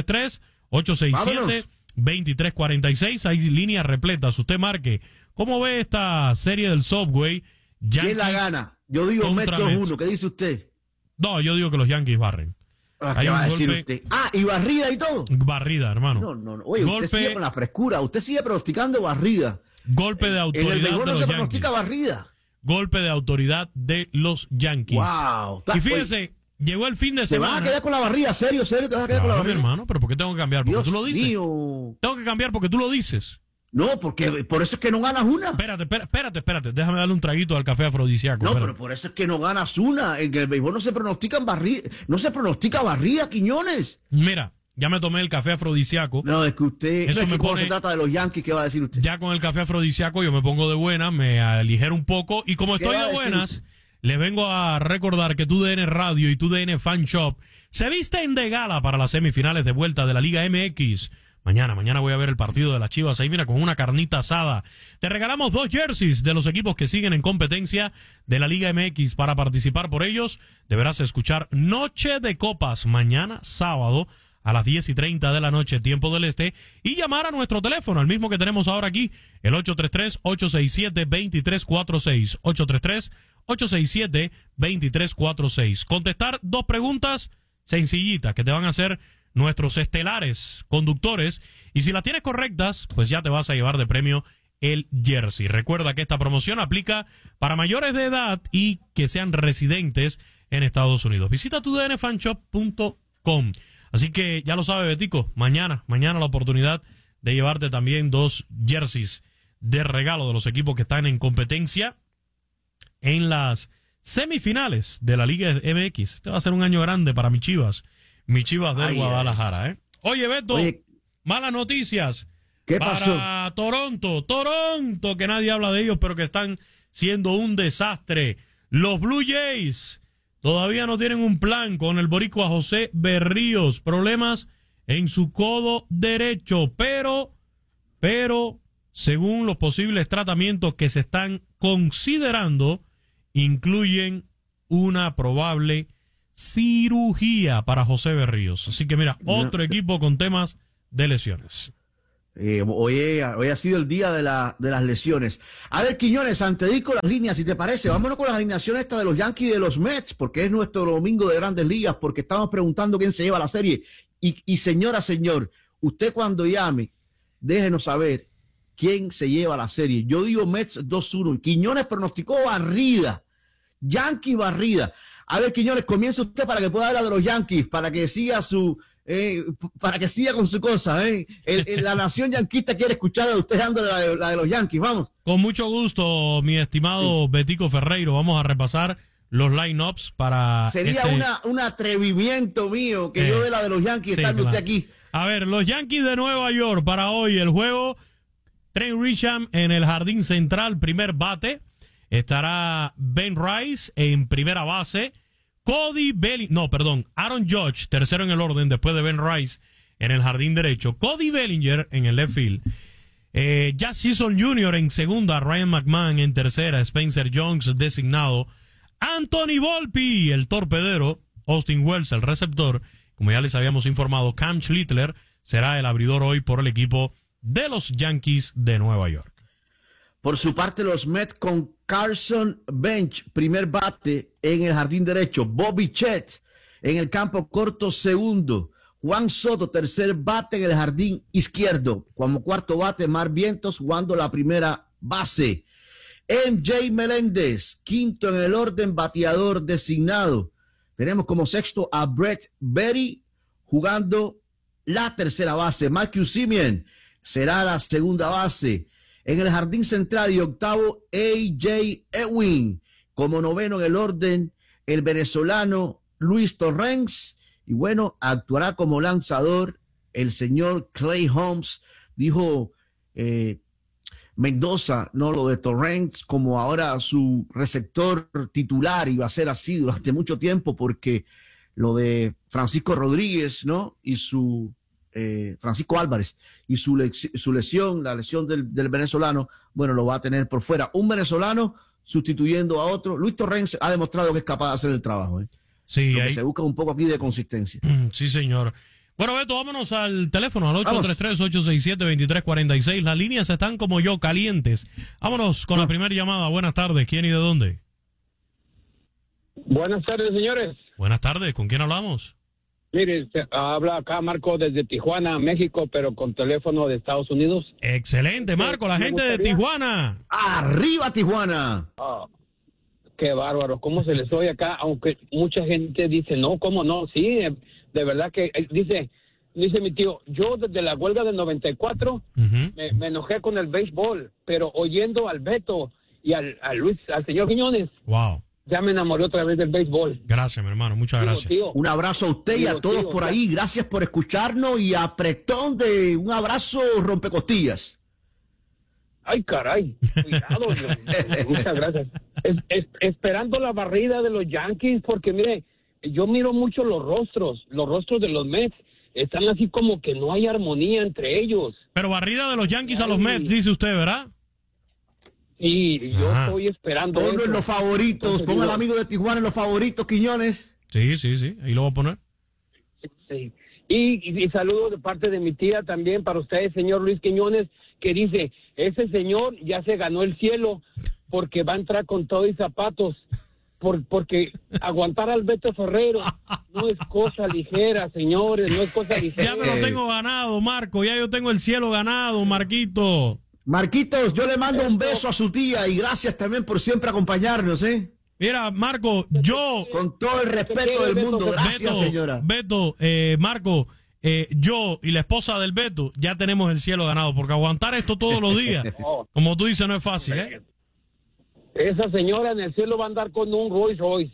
833-867-2346. Hay líneas repletas. Usted marque. ¿Cómo ve esta serie del Subway? ¿Quién la gana? Yo digo Mets 2-1. ¿Qué dice usted? No, yo digo que los Yankees barren. ¿Qué va a decir usted? ¿Y barrida y todo? Barrida, hermano. No. Oye, usted sigue con la frescura. Usted sigue pronosticando barrida. Golpe de autoridad. En el béisbol no se pronostica barrida. Golpe de autoridad de los Yankees. Wow. Y fíjese, llegó el fin de semana. ¿Te vas a quedar con la barrida? ¿Serio? ¿Te vas a quedar con la barrida? Hermano, pero ¿por qué tengo que cambiar? Porque tú lo dices. Mío. Tengo que cambiar porque tú lo dices. No, porque por eso es que no ganas una. Espérate. Déjame darle un traguito al café afrodisíaco. No, pero por eso es que no ganas una. En el béisbol no se pronostica barrida, Quiñones. Mira, ya me tomé el café afrodisíaco. No, es que usted... Eso me pone, se trata de los Yankees, ¿qué va a decir usted? Ya con el café afrodisíaco yo me pongo de buena, me aligero un poco. Y como estoy de buenas, les vengo a recordar que TUDN Radio y TUDN Fan Shop se visten de gala para las semifinales de vuelta de la Liga MX. Mañana voy a ver el partido de las Chivas ahí, mira, con una carnita asada. Te regalamos 2 jerseys de los equipos que siguen en competencia de la Liga MX. Para participar por ellos, deberás escuchar Noche de Copas mañana sábado a las 10:30 de la noche, tiempo del este, y llamar a nuestro teléfono, el mismo que tenemos ahora aquí, el 833-867-2346. 833-867-2346. Contestar 2 preguntas sencillitas que te van a hacer nuestros estelares conductores, y si las tienes correctas, pues ya te vas a llevar de premio el jersey. Recuerda que esta promoción aplica para mayores de edad y que sean residentes en Estados Unidos. Visita tudnfanshop.com. Así que ya lo sabe, Betico, mañana la oportunidad de llevarte también 2 jerseys de regalo de los equipos que están en competencia en las semifinales de la Liga MX. Este va a ser un año grande para mis Chivas de Guadalajara, ¿eh? Oye, Beto, malas noticias. ¿Qué para Toronto, que nadie habla de ellos, pero que están siendo un desastre. Los Blue Jays todavía no tienen un plan con el boricua José Berríos. Problemas en su codo derecho, pero, según los posibles tratamientos que se están considerando, incluyen una probable cirugía para José Berríos. Así que mira, otro equipo con temas de lesiones. Hoy ha sido el día de las lesiones. A ver, Quiñones, antes de ir con las líneas, si te parece, vámonos con las alineaciones esta de los Yankees y de los Mets, porque es nuestro domingo de Grandes Ligas, porque estamos preguntando quién se lleva la serie. Y señor, usted cuando llame, déjenos saber quién se lleva la serie. Yo digo Mets 2-1. Quiñones pronosticó barrida. Yankee barrida. A ver, Quiñones, comienza usted para que pueda hablar de los Yankees, para que siga con su cosa, la nación yanquista quiere escuchar a usted dando la de los Yankees, vamos. Con mucho gusto, mi estimado Betico Ferreiro, vamos a repasar los line-ups para... Sería un atrevimiento mío que yo de la de los Yankees estando usted aquí. A ver, los Yankees de Nueva York para hoy, el juego, Trent Grisham en el jardín central, primer bate. Estará Ben Rice en primera base. Aaron Judge, tercero en el orden después de Ben Rice en el jardín derecho. Cody Bellinger en el left field. Jazz Chisholm Jr. en segunda. Ryan McMahon en tercera. Spencer Jones designado. Anthony Volpe, el torpedero, Austin Wells, el receptor. Como ya les habíamos informado, Cam Schlittler será el abridor hoy por el equipo de los Yankees de Nueva York. Por su parte, los Mets con Carson Bench, primer bate en el jardín derecho. Bobby Chet en el campo corto, segundo. Juan Soto, tercer bate en el jardín izquierdo. Como cuarto bate, Mar Vientos jugando la primera base. MJ Meléndez, quinto en el orden, bateador designado. Tenemos como sexto a Brett Berry jugando la tercera base. Marcus Semien será la segunda base. En el jardín central y octavo, A.J. Ewing. Como noveno en el orden, el venezolano Luis Torrens. Y bueno, actuará como lanzador el señor Clay Holmes. Dijo Mendoza, no lo de Torrens, como ahora su receptor titular, iba a ser así durante mucho tiempo, porque lo de Francisco Rodríguez, ¿no? Y su Francisco Álvarez y su lesión, la lesión del venezolano, bueno, lo va a tener por fuera. Un venezolano sustituyendo a otro. Luis Torrens ha demostrado que es capaz de hacer el trabajo. Sí, ahí se busca un poco aquí de consistencia. Sí, señor. Bueno, Beto, vámonos al teléfono, al 833-867-2346. Las líneas están como yo, calientes. Vámonos con la primera llamada. Buenas tardes. ¿Quién y de dónde? Buenas tardes, señores. Buenas tardes. ¿Con quién hablamos? Mire, habla acá Marco desde Tijuana, México, pero con teléfono de Estados Unidos. Excelente, Marco, la gente de Tijuana. ¡Arriba, Tijuana! Oh, qué bárbaro, cómo se les oye acá, aunque mucha gente dice, no, cómo no, sí, de verdad que, dice mi tío, yo desde la huelga del 94 me enojé con el béisbol, pero oyendo al Beto y al señor Quiñones. Wow. Ya me enamoré otra vez del béisbol. Gracias, mi hermano. Muchas gracias. Tío. Un abrazo a usted y a todos por ahí. Gracias por escucharnos y apretón de un abrazo rompecostillas. Ay, caray. Cuidado. Muchas gracias. Esperando la barrida de los Yankees, porque mire, yo miro mucho los rostros de los Mets. Están así como que no hay armonía entre ellos. Pero barrida de los Yankees a los Mets, dice usted, ¿verdad? Sí, yo estoy esperando. Ponlo en los favoritos, ponga al amigo de Tijuana en los favoritos, Quiñones. Sí, ahí lo voy a poner. Sí. Y saludos de parte de mi tía también para usted, señor Luis Quiñones, que dice, ese señor ya se ganó el cielo porque va a entrar con todo y zapatos, porque aguantar al Beto Ferrero no es cosa ligera, señores, no es cosa ligera. Ya me lo tengo ganado, Marco, ya yo tengo el cielo ganado, Marquito. Marquitos, yo le mando un beso a su tía y gracias también por siempre acompañarnos, Mira, Marco, yo... Con todo el respeto del mundo, gracias, Beto, señora. Beto, Marco, yo y la esposa del Beto ya tenemos el cielo ganado, porque aguantar esto todos los días, como tú dices, no es fácil, Esa señora en el cielo va a andar con un Rolls Royce.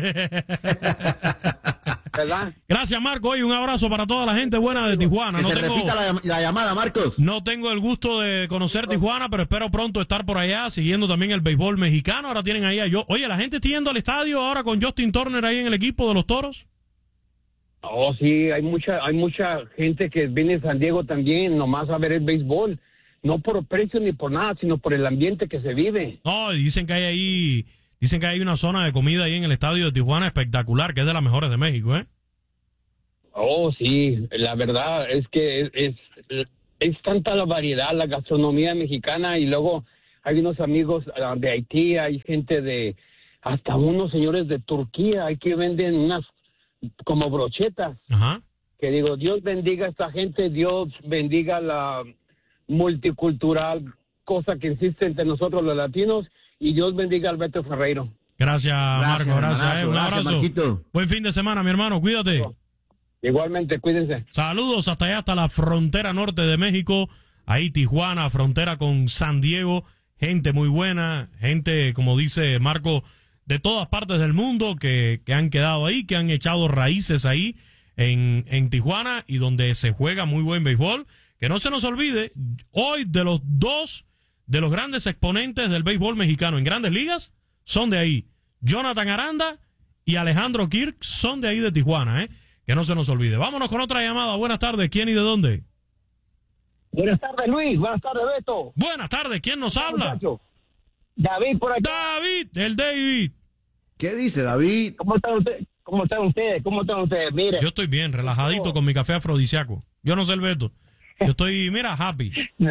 ¿Verdad? Gracias, Marco. Y un abrazo para toda la gente buena de Tijuana. Se repita la llamada, Marcos. No tengo el gusto de conocer Tijuana, pero espero pronto estar por allá siguiendo también el béisbol mexicano. Ahora tienen ahí a yo. Oye, ¿la gente está yendo al estadio ahora con Justin Turner ahí en el equipo de los Toros? Oh, sí, hay mucha gente que viene de San Diego también, nomás a ver el béisbol. No por precio ni por nada, sino por el ambiente que se vive. No, dicen que hay una zona de comida ahí en el estadio de Tijuana espectacular, que es de las mejores de México, Oh, sí, la verdad es que es tanta la variedad, la gastronomía mexicana, y luego hay unos amigos de Haití, hay gente hasta unos señores de Turquía, hay que venden unas como brochetas. Ajá. Que digo, Dios bendiga a esta gente, Dios bendiga la multicultural cosa que existe entre nosotros los latinos, y Dios bendiga al Beto Ferreiro. Gracias, Marco, gracias. Un abrazo. Marquito. Buen fin de semana, mi hermano, cuídate. Igualmente, cuídense. Saludos hasta allá, hasta la frontera norte de México, ahí Tijuana, frontera con San Diego, gente muy buena, gente, como dice Marco, de todas partes del mundo que han quedado ahí, que han echado raíces ahí en Tijuana, y donde se juega muy buen béisbol. Que no se nos olvide, hoy de los grandes exponentes del béisbol mexicano en Grandes Ligas son de ahí. Jonathan Aranda y Alejandro Kirk son de ahí de Tijuana, que no se nos olvide. Vámonos con otra llamada. Buenas tardes, ¿quién y de dónde? Buenas tardes, Luis. Buenas tardes, Beto. Buenas tardes, ¿quién nos habla? Muchacho. David por aquí. David, el David. ¿Qué dice, David? ¿Cómo ¿Cómo están ustedes? Mire. Yo estoy bien, relajadito con mi café afrodisíaco. Yo no sé el Beto. Yo estoy, mira, happy.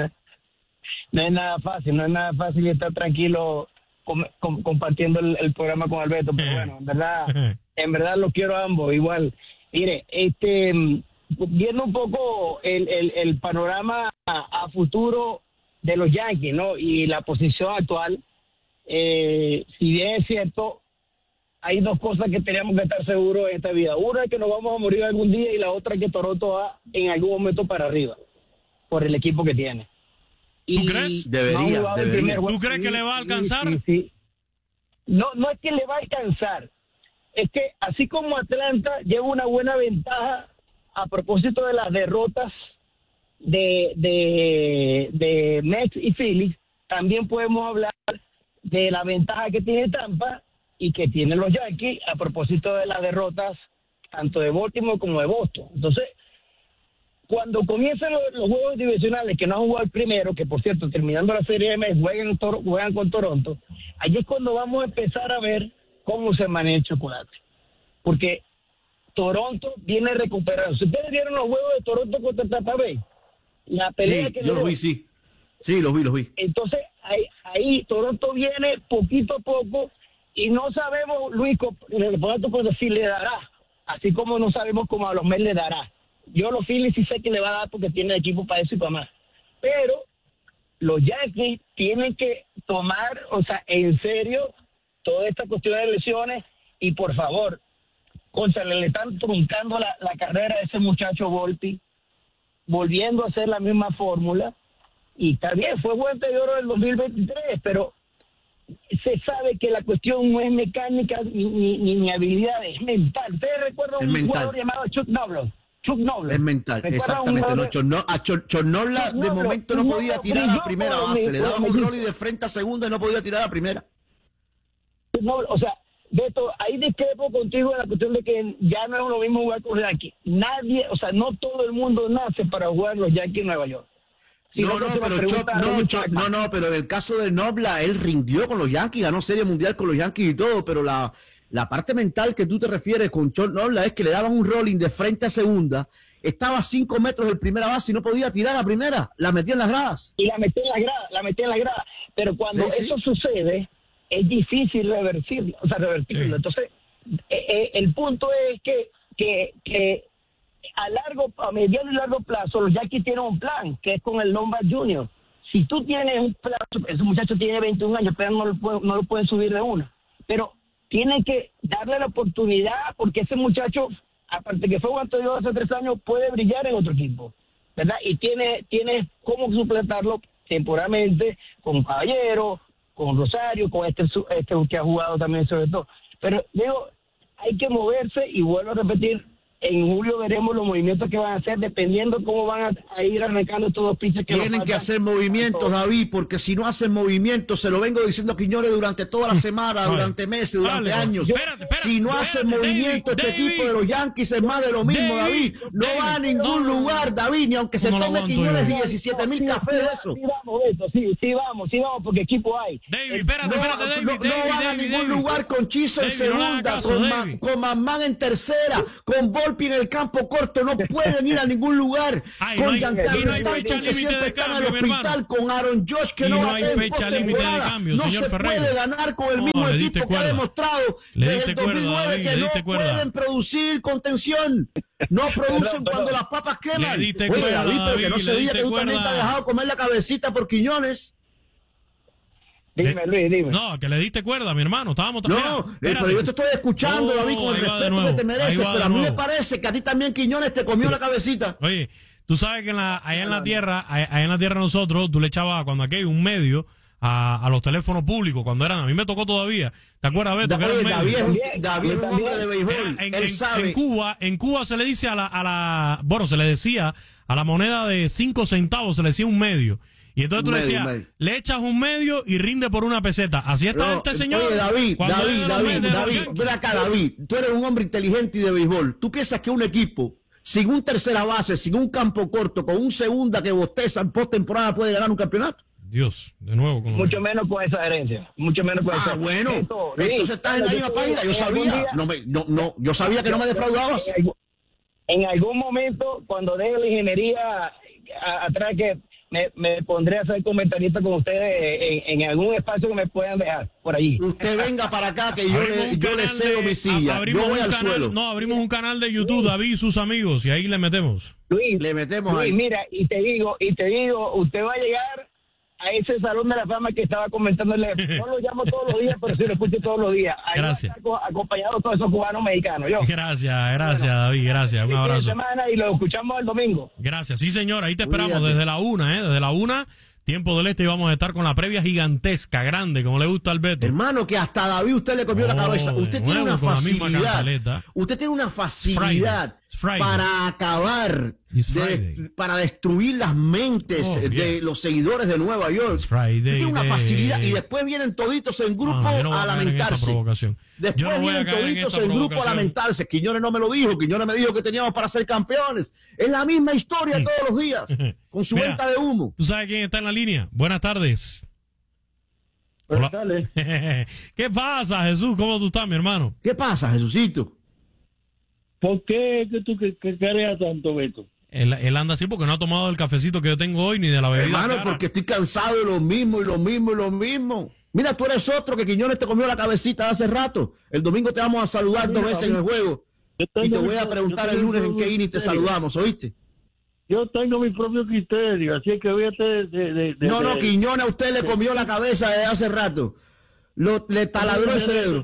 No es nada fácil estar tranquilo compartiendo el programa con Alberto, pero bueno, en verdad los quiero a ambos igual. Mire, viendo un poco el panorama a futuro de los Yankees, ¿no? Y la posición actual, si bien es cierto, hay dos cosas que tenemos que estar seguros en esta vida. Una es que nos vamos a morir algún día y la otra es que Toronto va en algún momento para arriba por el equipo que tiene. ¿Tú crees? Debería. ¿Tú crees que le va a alcanzar? Sí. No es que le va a alcanzar. Es que así como Atlanta lleva una buena ventaja a propósito de las derrotas de Mets y Phillies, también podemos hablar de la ventaja que tiene Tampa y que tienen los Yankees a propósito de las derrotas tanto de Baltimore como de Boston. Entonces, cuando comiencen los juegos divisionales que no han jugado el primero, que por cierto, terminando la serie de mes, juegan con Toronto, allí es cuando vamos a empezar a ver cómo se maneja el chocolate. Porque Toronto viene recuperando. Si ustedes vieron los juegos de Toronto contra Tampa Bay, la pelea que yo los vi, sí. Sí, los vi. Entonces, ahí Toronto viene poquito a poco y no sabemos, Luis, si le dará, así como no sabemos cómo a los Mets le dará. Yo los Phillies sí sé que le va a dar porque tiene equipo para eso y para más. Pero los Yankees tienen que tomar, en serio, toda esta cuestión de lesiones y por favor, le están truncando la carrera de ese muchacho Volpi, volviendo a hacer la misma fórmula. Y está bien, fue Guante de Oro del 2023, pero se sabe que la cuestión no es mecánica ni habilidad, es mental. ¿Ustedes recuerdan un jugador llamado Chuck Noble? Es mental, exactamente. Chornola de momento no podía tirar a primera base, le daban un rolling de frente a segunda y no podía tirar a primera. Beto, ahí discrepo contigo en la cuestión de que ya no es lo mismo jugar con los Yankees. Nadie, no todo el mundo nace para jugar los Yankees en Nueva York. Pero en el caso de Nobla, él rindió con los Yankees, ganó Serie Mundial con los Yankees y todo, pero la parte mental que tú te refieres con Chor Nobla es que le daban un rolling de frente a segunda, estaba a 5 metros del primera base y no podía tirar a primera, la metía en las gradas. Y la metía en las gradas, pero cuando eso sucede, es difícil revertirlo. Entonces, el punto es que a mediano y largo plazo, los Yankees tienen un plan, que es con el Lombard Jr. Si tú tienes un plan, ese muchacho tiene 21 años, pero no lo pueden subir de una. Pero tienen que darle la oportunidad, porque ese muchacho, aparte que fue Guante de Oro hace 3 años, puede brillar en otro equipo, ¿verdad? Y tiene cómo suplantarlo temporalmente con Caballero, con Rosario, con este que ha jugado también sobre todo. Pero digo, hay que moverse y vuelvo a repetir, en julio veremos los movimientos que van a hacer dependiendo cómo van a ir arrancando estos dos pitchers que tienen que hacer movimientos, David, porque si no hacen movimientos, se lo vengo diciendo a Quiñones durante toda la semana, durante meses, durante años. Si no hacen movimientos este equipo de los Yankees es más de lo mismo, David. No va a ningún lugar, David, ni aunque se tome Quiñones 17,000 cafés de eso. Sí vamos, porque equipo hay. Espérate, David. No van a ningún lugar con Chizo en segunda, con Mamán en tercera, con Volpi en el campo corto, no pueden ir a ningún lugar. Con Giancarlo Stanton, que siempre está en el hospital, con Aaron Josh, que no va a tener postemporada. No se puede ganar con el mismo equipo que ha demostrado desde el 2009 que no pueden producir contención. No producen cuando las papas queman. Oye, David, pero que no se diga que tú también te has dejado comer la cabecita por Quiñones. Dime, Luis, dime. No, que le diste cuerda, mi hermano. Estábamos pero yo te estoy escuchando, David, con el respeto que te mereces, pero a mí me parece que a ti también Quiñones te comió la cabecita. Oye, tú sabes que allá en la tierra nosotros, tú le echabas cuando aquí hay un medio a los teléfonos públicos, cuando eran, a mí me tocó todavía. ¿Te acuerdas, Beto? David es un hombre de béisbol. Él sabe. En Cuba se le dice se le decía a la moneda de 5 centavos, se le decía un medio. Y entonces tú le decías, le echas un medio y rinde por una peseta. Así estaba este señor. Oye, David, ven acá, David. Tú eres un hombre inteligente y de béisbol. ¿Tú piensas que un equipo, sin un tercera base, sin un campo corto, con un segunda que bosteza en postemporada puede ganar un campeonato? Dios, de nuevo. Mucho menos con esa herencia. Mucho menos con esa. Bueno, entonces estás en la misma página. Yo sabía. Yo sabía que no me defraudabas. En algún momento, cuando deje la ingeniería atrás, que me pondré a ser comentarista con ustedes en algún espacio que me puedan dejar por allí. Usted venga para acá que yo le cedo mi silla. Yo voy al suelo. No, abrimos un canal de YouTube, David y sus amigos, y ahí le metemos. Luis, le metemos ahí. Mira, y te digo, usted va a llegar a ese salón de la fama que estaba comentándole. No lo llamo todos los días, pero sí lo escucho todos los días. Ahí gracias. Acompañado de todos esos cubanos mexicanos. Gracias, David, gracias. Un abrazo. Semana y lo escuchamos el domingo. Gracias, sí, señor. Ahí te esperamos desde la 1, desde la 1, tiempo del este, y vamos a estar con la previa gigantesca, grande, como le gusta al Beto. Hermano, que hasta David usted le comió la cabeza. Usted tiene una facilidad. Usted tiene una facilidad para acabar, para destruir las mentes de los seguidores de Nueva York. Usted tiene una facilidad y después vienen toditos en grupo a lamentarse. Después vienen toditos en grupo a lamentarse. Quiñones no me lo dijo. Quiñones me dijo que teníamos para ser campeones. Es la misma historia todos los días, con su venta de humo. ¿Tú sabes quién está en la línea? Buenas tardes. Buenas tardes. ¿Qué pasa, Jesús? ¿Cómo tú estás, mi hermano? ¿Qué pasa, Jesucito? ¿Por qué que tú careas tanto, Beto? Él anda así porque no ha tomado el cafecito que yo tengo hoy, ni de la bebida. Hermano, porque estoy cansado de lo mismo y lo mismo y lo mismo. Mira, tú eres otro que Quiñones te comió la cabecita hace rato. El domingo te vamos a saludar 2 veces en el juego. Y te voy a preguntar el lunes en qué inning te saludamos, ¿oíste? Yo tengo mi propio criterio, así que fíjate No, Quiñones a usted le comió la cabeza desde hace rato. Le taladró el cerebro.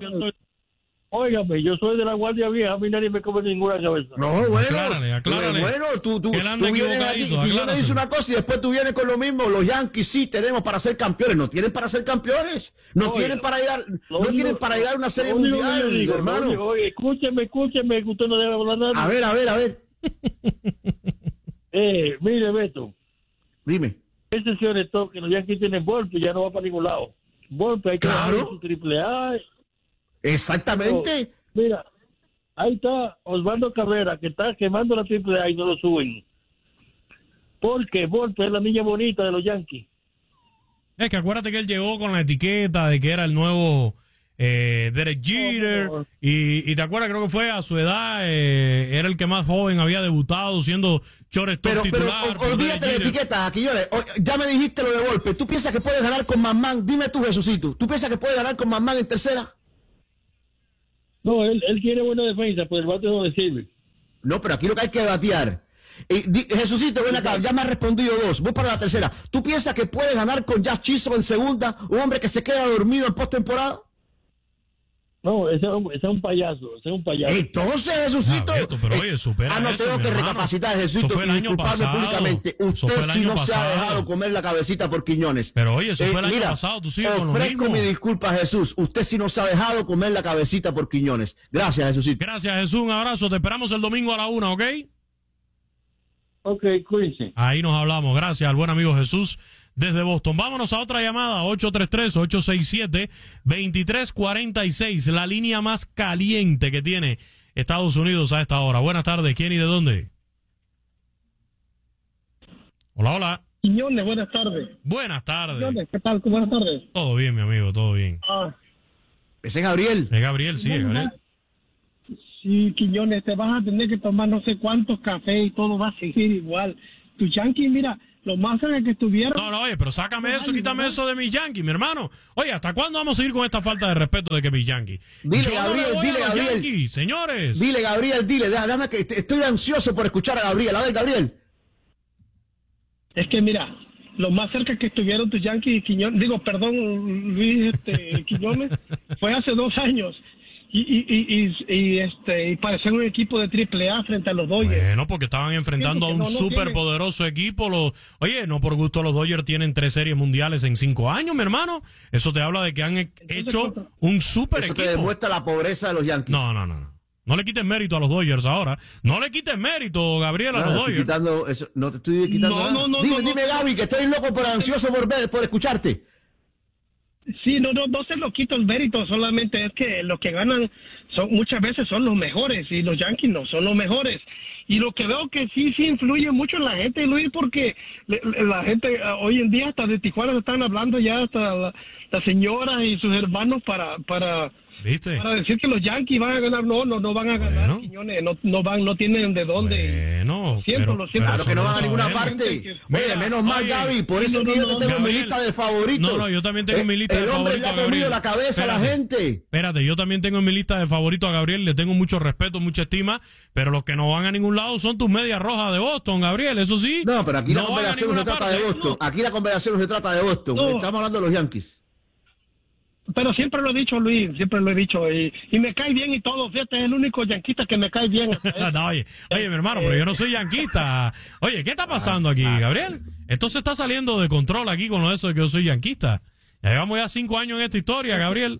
Óigame, yo soy de la Guardia Vieja, a mí nadie me come ninguna cabeza. No, bueno. Aclárale. Bueno, tú vienes aquí, Quiñones dice una cosa y después tú vienes con lo mismo. Los Yankees sí tenemos para ser campeones. No tienen para ser campeones. No tienen para ir a una serie mundial, hermano. Oye, escúcheme, que usted no debe hablar nada. A ver. Mire, Beto. Dime. Ese señor es todo, que los Yankees tienen Volpe y ya no va para ningún lado. Volpe hay que darle su AAA. Exactamente. Mira, ahí está Osvaldo Cabrera, que está quemando la AAA y no lo suben. Porque Volpe es la niña bonita de los Yankees. Es que acuérdate que él llegó con la etiqueta de que era el nuevo Derek Jeter. Y te acuerdas, creo que fue a su edad, era el que más joven había debutado siendo shortstop titular. Pero olvídate de la etiqueta, Quiñones. Ya me dijiste lo de Volpe. ¿Tú piensas que puedes ganar con McMahon? Dime tú, Jesucito. ¿Tú piensas que puedes ganar con McMahon en tercera? No, él tiene buena defensa, pero el bate no le sirve. No, pero aquí lo que hay que batear. Jesucito, ven acá, ya me has respondido 2. Voy para la tercera. ¿Tú piensas que puedes ganar con Jazz Chisholm en segunda? ¿Un hombre que se queda dormido en postemporada? No, ese es un payaso, Entonces, Jesucito, pero oye, supera no eso, tengo que recapacitar, Jesucito, y disculparme públicamente. Usted sí no se ha dejado comer la cabecita por Quiñones. Pero oye, eso fue el año pasado, tú sigues con lo mismo. Ofrezco mi disculpa, Jesús. Usted sí no se ha dejado comer la cabecita por Quiñones. Gracias, Jesucito. Gracias, Jesús, un abrazo. Te esperamos el domingo a la 1, ¿ok? Ok, cuídense. Ahí nos hablamos. Gracias al buen amigo Jesús desde Boston. Vámonos a otra llamada, 833-867-2346, la línea más caliente que tiene Estados Unidos a esta hora. Buenas tardes, ¿quién y de dónde? Hola. Quiñones, buenas tardes. Buenas tardes. Quiñones, ¿qué tal? Buenas tardes. Todo bien, mi amigo, todo bien. ¿Ese es Gabriel? Es Gabriel, sí, es Gabriel. Sí, Quiñones, te vas a tener que tomar no sé cuántos cafés y todo va a seguir igual. Tu Yankees, mira, lo más cerca que estuvieron... No, oye, pero sácame eso, quítame eso de mis Yankees, mi hermano. Oye, ¿hasta cuándo vamos a seguir con esta falta de respeto de que mis Yankees? Dile, Gabriel. Yankees, señores. Dile, Gabriel, déjame que estoy ansioso por escuchar a Gabriel. A ver, Gabriel. Es que mira, lo más cerca que estuvieron tus Yankees y Quiñones, Luis Quiñones, fue hace 2 años. Y parecen un equipo de AAA frente a los Dodgers. Bueno, porque estaban enfrentando a un superpoderoso equipo. Oye, no por gusto los Dodgers tienen 3 series mundiales en 5 años, mi hermano. Eso te habla de que han hecho un super equipo. Eso te demuestra la pobreza de los Yankees. No. No le quites mérito a los Dodgers ahora. No le quites mérito, Gabriel, a los Dodgers. No te estoy quitando nada. Dime, Gaby, que estoy loco, pero ansioso por escucharte. Sí, no se lo quito el mérito, solamente es que los que ganan muchas veces son los mejores y los Yankees no son los mejores. Y lo que veo que sí influye mucho en la gente, Luis, porque la gente hoy en día hasta de Tijuana se están hablando ya, hasta la señora y sus hermanos para ¿viste? Para decir que los Yankees van a ganar. No van a ganar, Quiñones, no tienen de dónde. Bueno, lo siento. Claro que no van a ninguna parte. Oye, menos mal, Gaby, por eso que yo te tengo mi lista de favoritos. No, yo también tengo mi lista de favoritos. El hombre le ha comido la cabeza a la gente. Espérate, yo también tengo en mi lista de favoritos a Gabriel, le tengo mucho respeto, mucha estima, pero los que no van a ningún lado son tus medias rojas de Boston, Gabriel, eso sí. No, pero aquí la conversación no se trata de Boston. Aquí la conversación no se trata de Boston. Estamos hablando de los Yankees. Pero siempre lo he dicho, Luis, y me cae bien y todo, fíjate, es el único yanquista que me cae bien. No, oye, mi hermano, pero yo no soy yanquista. Oye, ¿qué está pasando aquí, Gabriel? Esto se está saliendo de control aquí con eso de que yo soy yanquista. Ya llevamos 5 años en esta historia, Gabriel.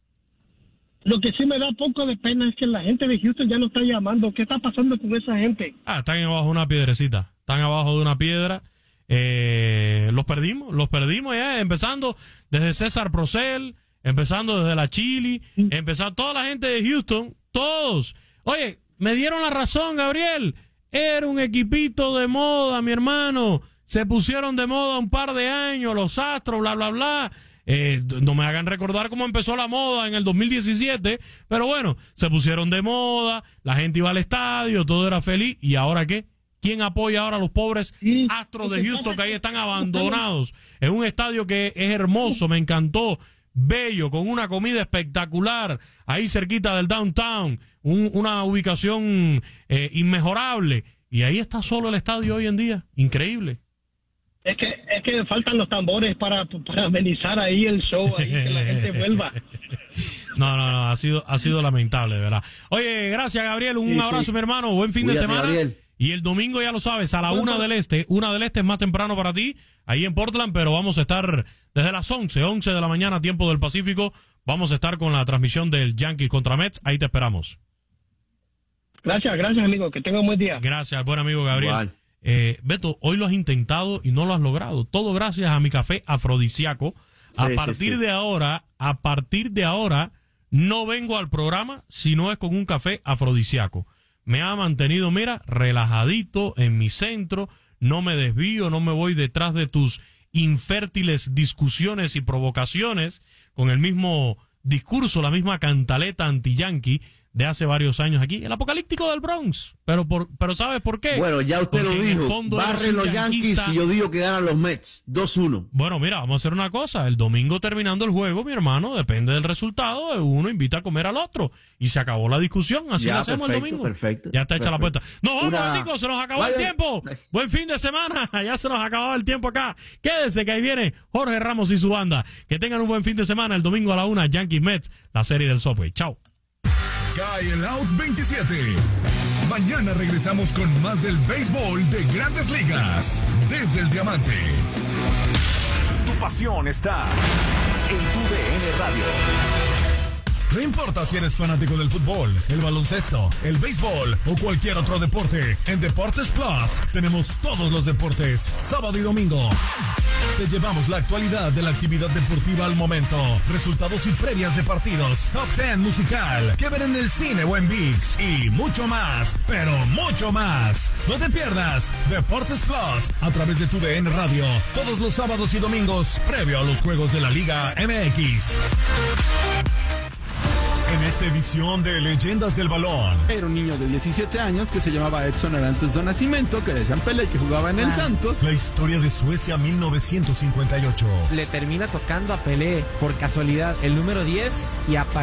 Lo que sí me da poco de pena es que la gente de Houston ya no está llamando. ¿Qué está pasando con esa gente? Están abajo de una piedrecita, están abajo de una piedra. Los perdimos ya, empezando desde César Procel, empezando desde la Chili, empezando toda la gente de Houston, todos. Oye, me dieron la razón, Gabriel. Era un equipito de moda, mi hermano. Se pusieron de moda un par de años, los Astros, bla, bla, bla. No me hagan recordar cómo empezó la moda en el 2017, pero bueno, se pusieron de moda, la gente iba al estadio, todo era feliz. ¿Y ahora qué? ¿Quién apoya ahora a los pobres Astros de Houston que ahí están abandonados en un estadio que es hermoso, me encantó, bello, con una comida espectacular, ahí cerquita del downtown, una ubicación inmejorable, y ahí está solo el estadio hoy en día? Increíble. Es que faltan los tambores para amenizar ahí el show, ahí que la gente vuelva. No, ha sido lamentable, ¿verdad? Oye, gracias, Gabriel, un abrazo, mi hermano, buen fin de semana. Gabriel. Y el domingo, ya lo sabes, a la 1 del Este. 1 del Este es más temprano para ti, ahí en Portland, pero vamos a estar desde las 11 de la mañana, tiempo del Pacífico. Vamos a estar con la transmisión del Yankees contra Mets. Ahí te esperamos. Gracias, amigo. Que tenga un buen día. Gracias, buen amigo Gabriel. Beto, hoy lo has intentado y no lo has logrado. Todo gracias a mi café afrodisíaco. A partir de ahora, no vengo al programa si no es con un café afrodisíaco. Me ha mantenido, mira, relajadito en mi centro, no me desvío, no me voy detrás de tus infértiles discusiones y provocaciones con el mismo discurso, la misma cantaleta anti-yankee de hace varios años aquí, el apocalíptico del Bronx. Pero ¿sabes por qué? Bueno, ya usted lo dijo, barren los Yankees y yo digo que ganan los Mets, 2-1. Bueno, mira, vamos a hacer una cosa, el domingo terminando el juego, mi hermano, depende del resultado, uno invita a comer al otro, y se acabó la discusión, así lo hacemos el domingo. Perfecto. Ya está hecha la apuesta. No, vamos, se nos acabó el tiempo. Buen fin de semana, ya se nos acabó el tiempo acá. Quédese que ahí viene Jorge Ramos y su banda. Que tengan un buen fin de semana, el domingo a la 1, Yankees Mets, la serie del Subway. Chao. Cae el Out 27. Mañana regresamos con más del béisbol de Grandes Ligas desde el Diamante. Tu pasión está en tu DN Radio. No importa si eres fanático del fútbol, el baloncesto, el béisbol o cualquier otro deporte, en Deportes Plus tenemos todos los deportes, sábado y domingo. Te llevamos la actualidad de la actividad deportiva al momento, resultados y previas de partidos, top 10 musical, que ver en el cine o en ViX y mucho más, pero mucho más. No te pierdas Deportes Plus a través de tu DN Radio, todos los sábados y domingos, previo a los juegos de la Liga MX. En esta edición de Leyendas del Balón. Era un niño de 17 años que se llamaba Edson Arantes do Nascimento, que le decían Pelé y que jugaba en el Santos. La historia de Suecia 1958. Le termina tocando a Pelé por casualidad el número 10 y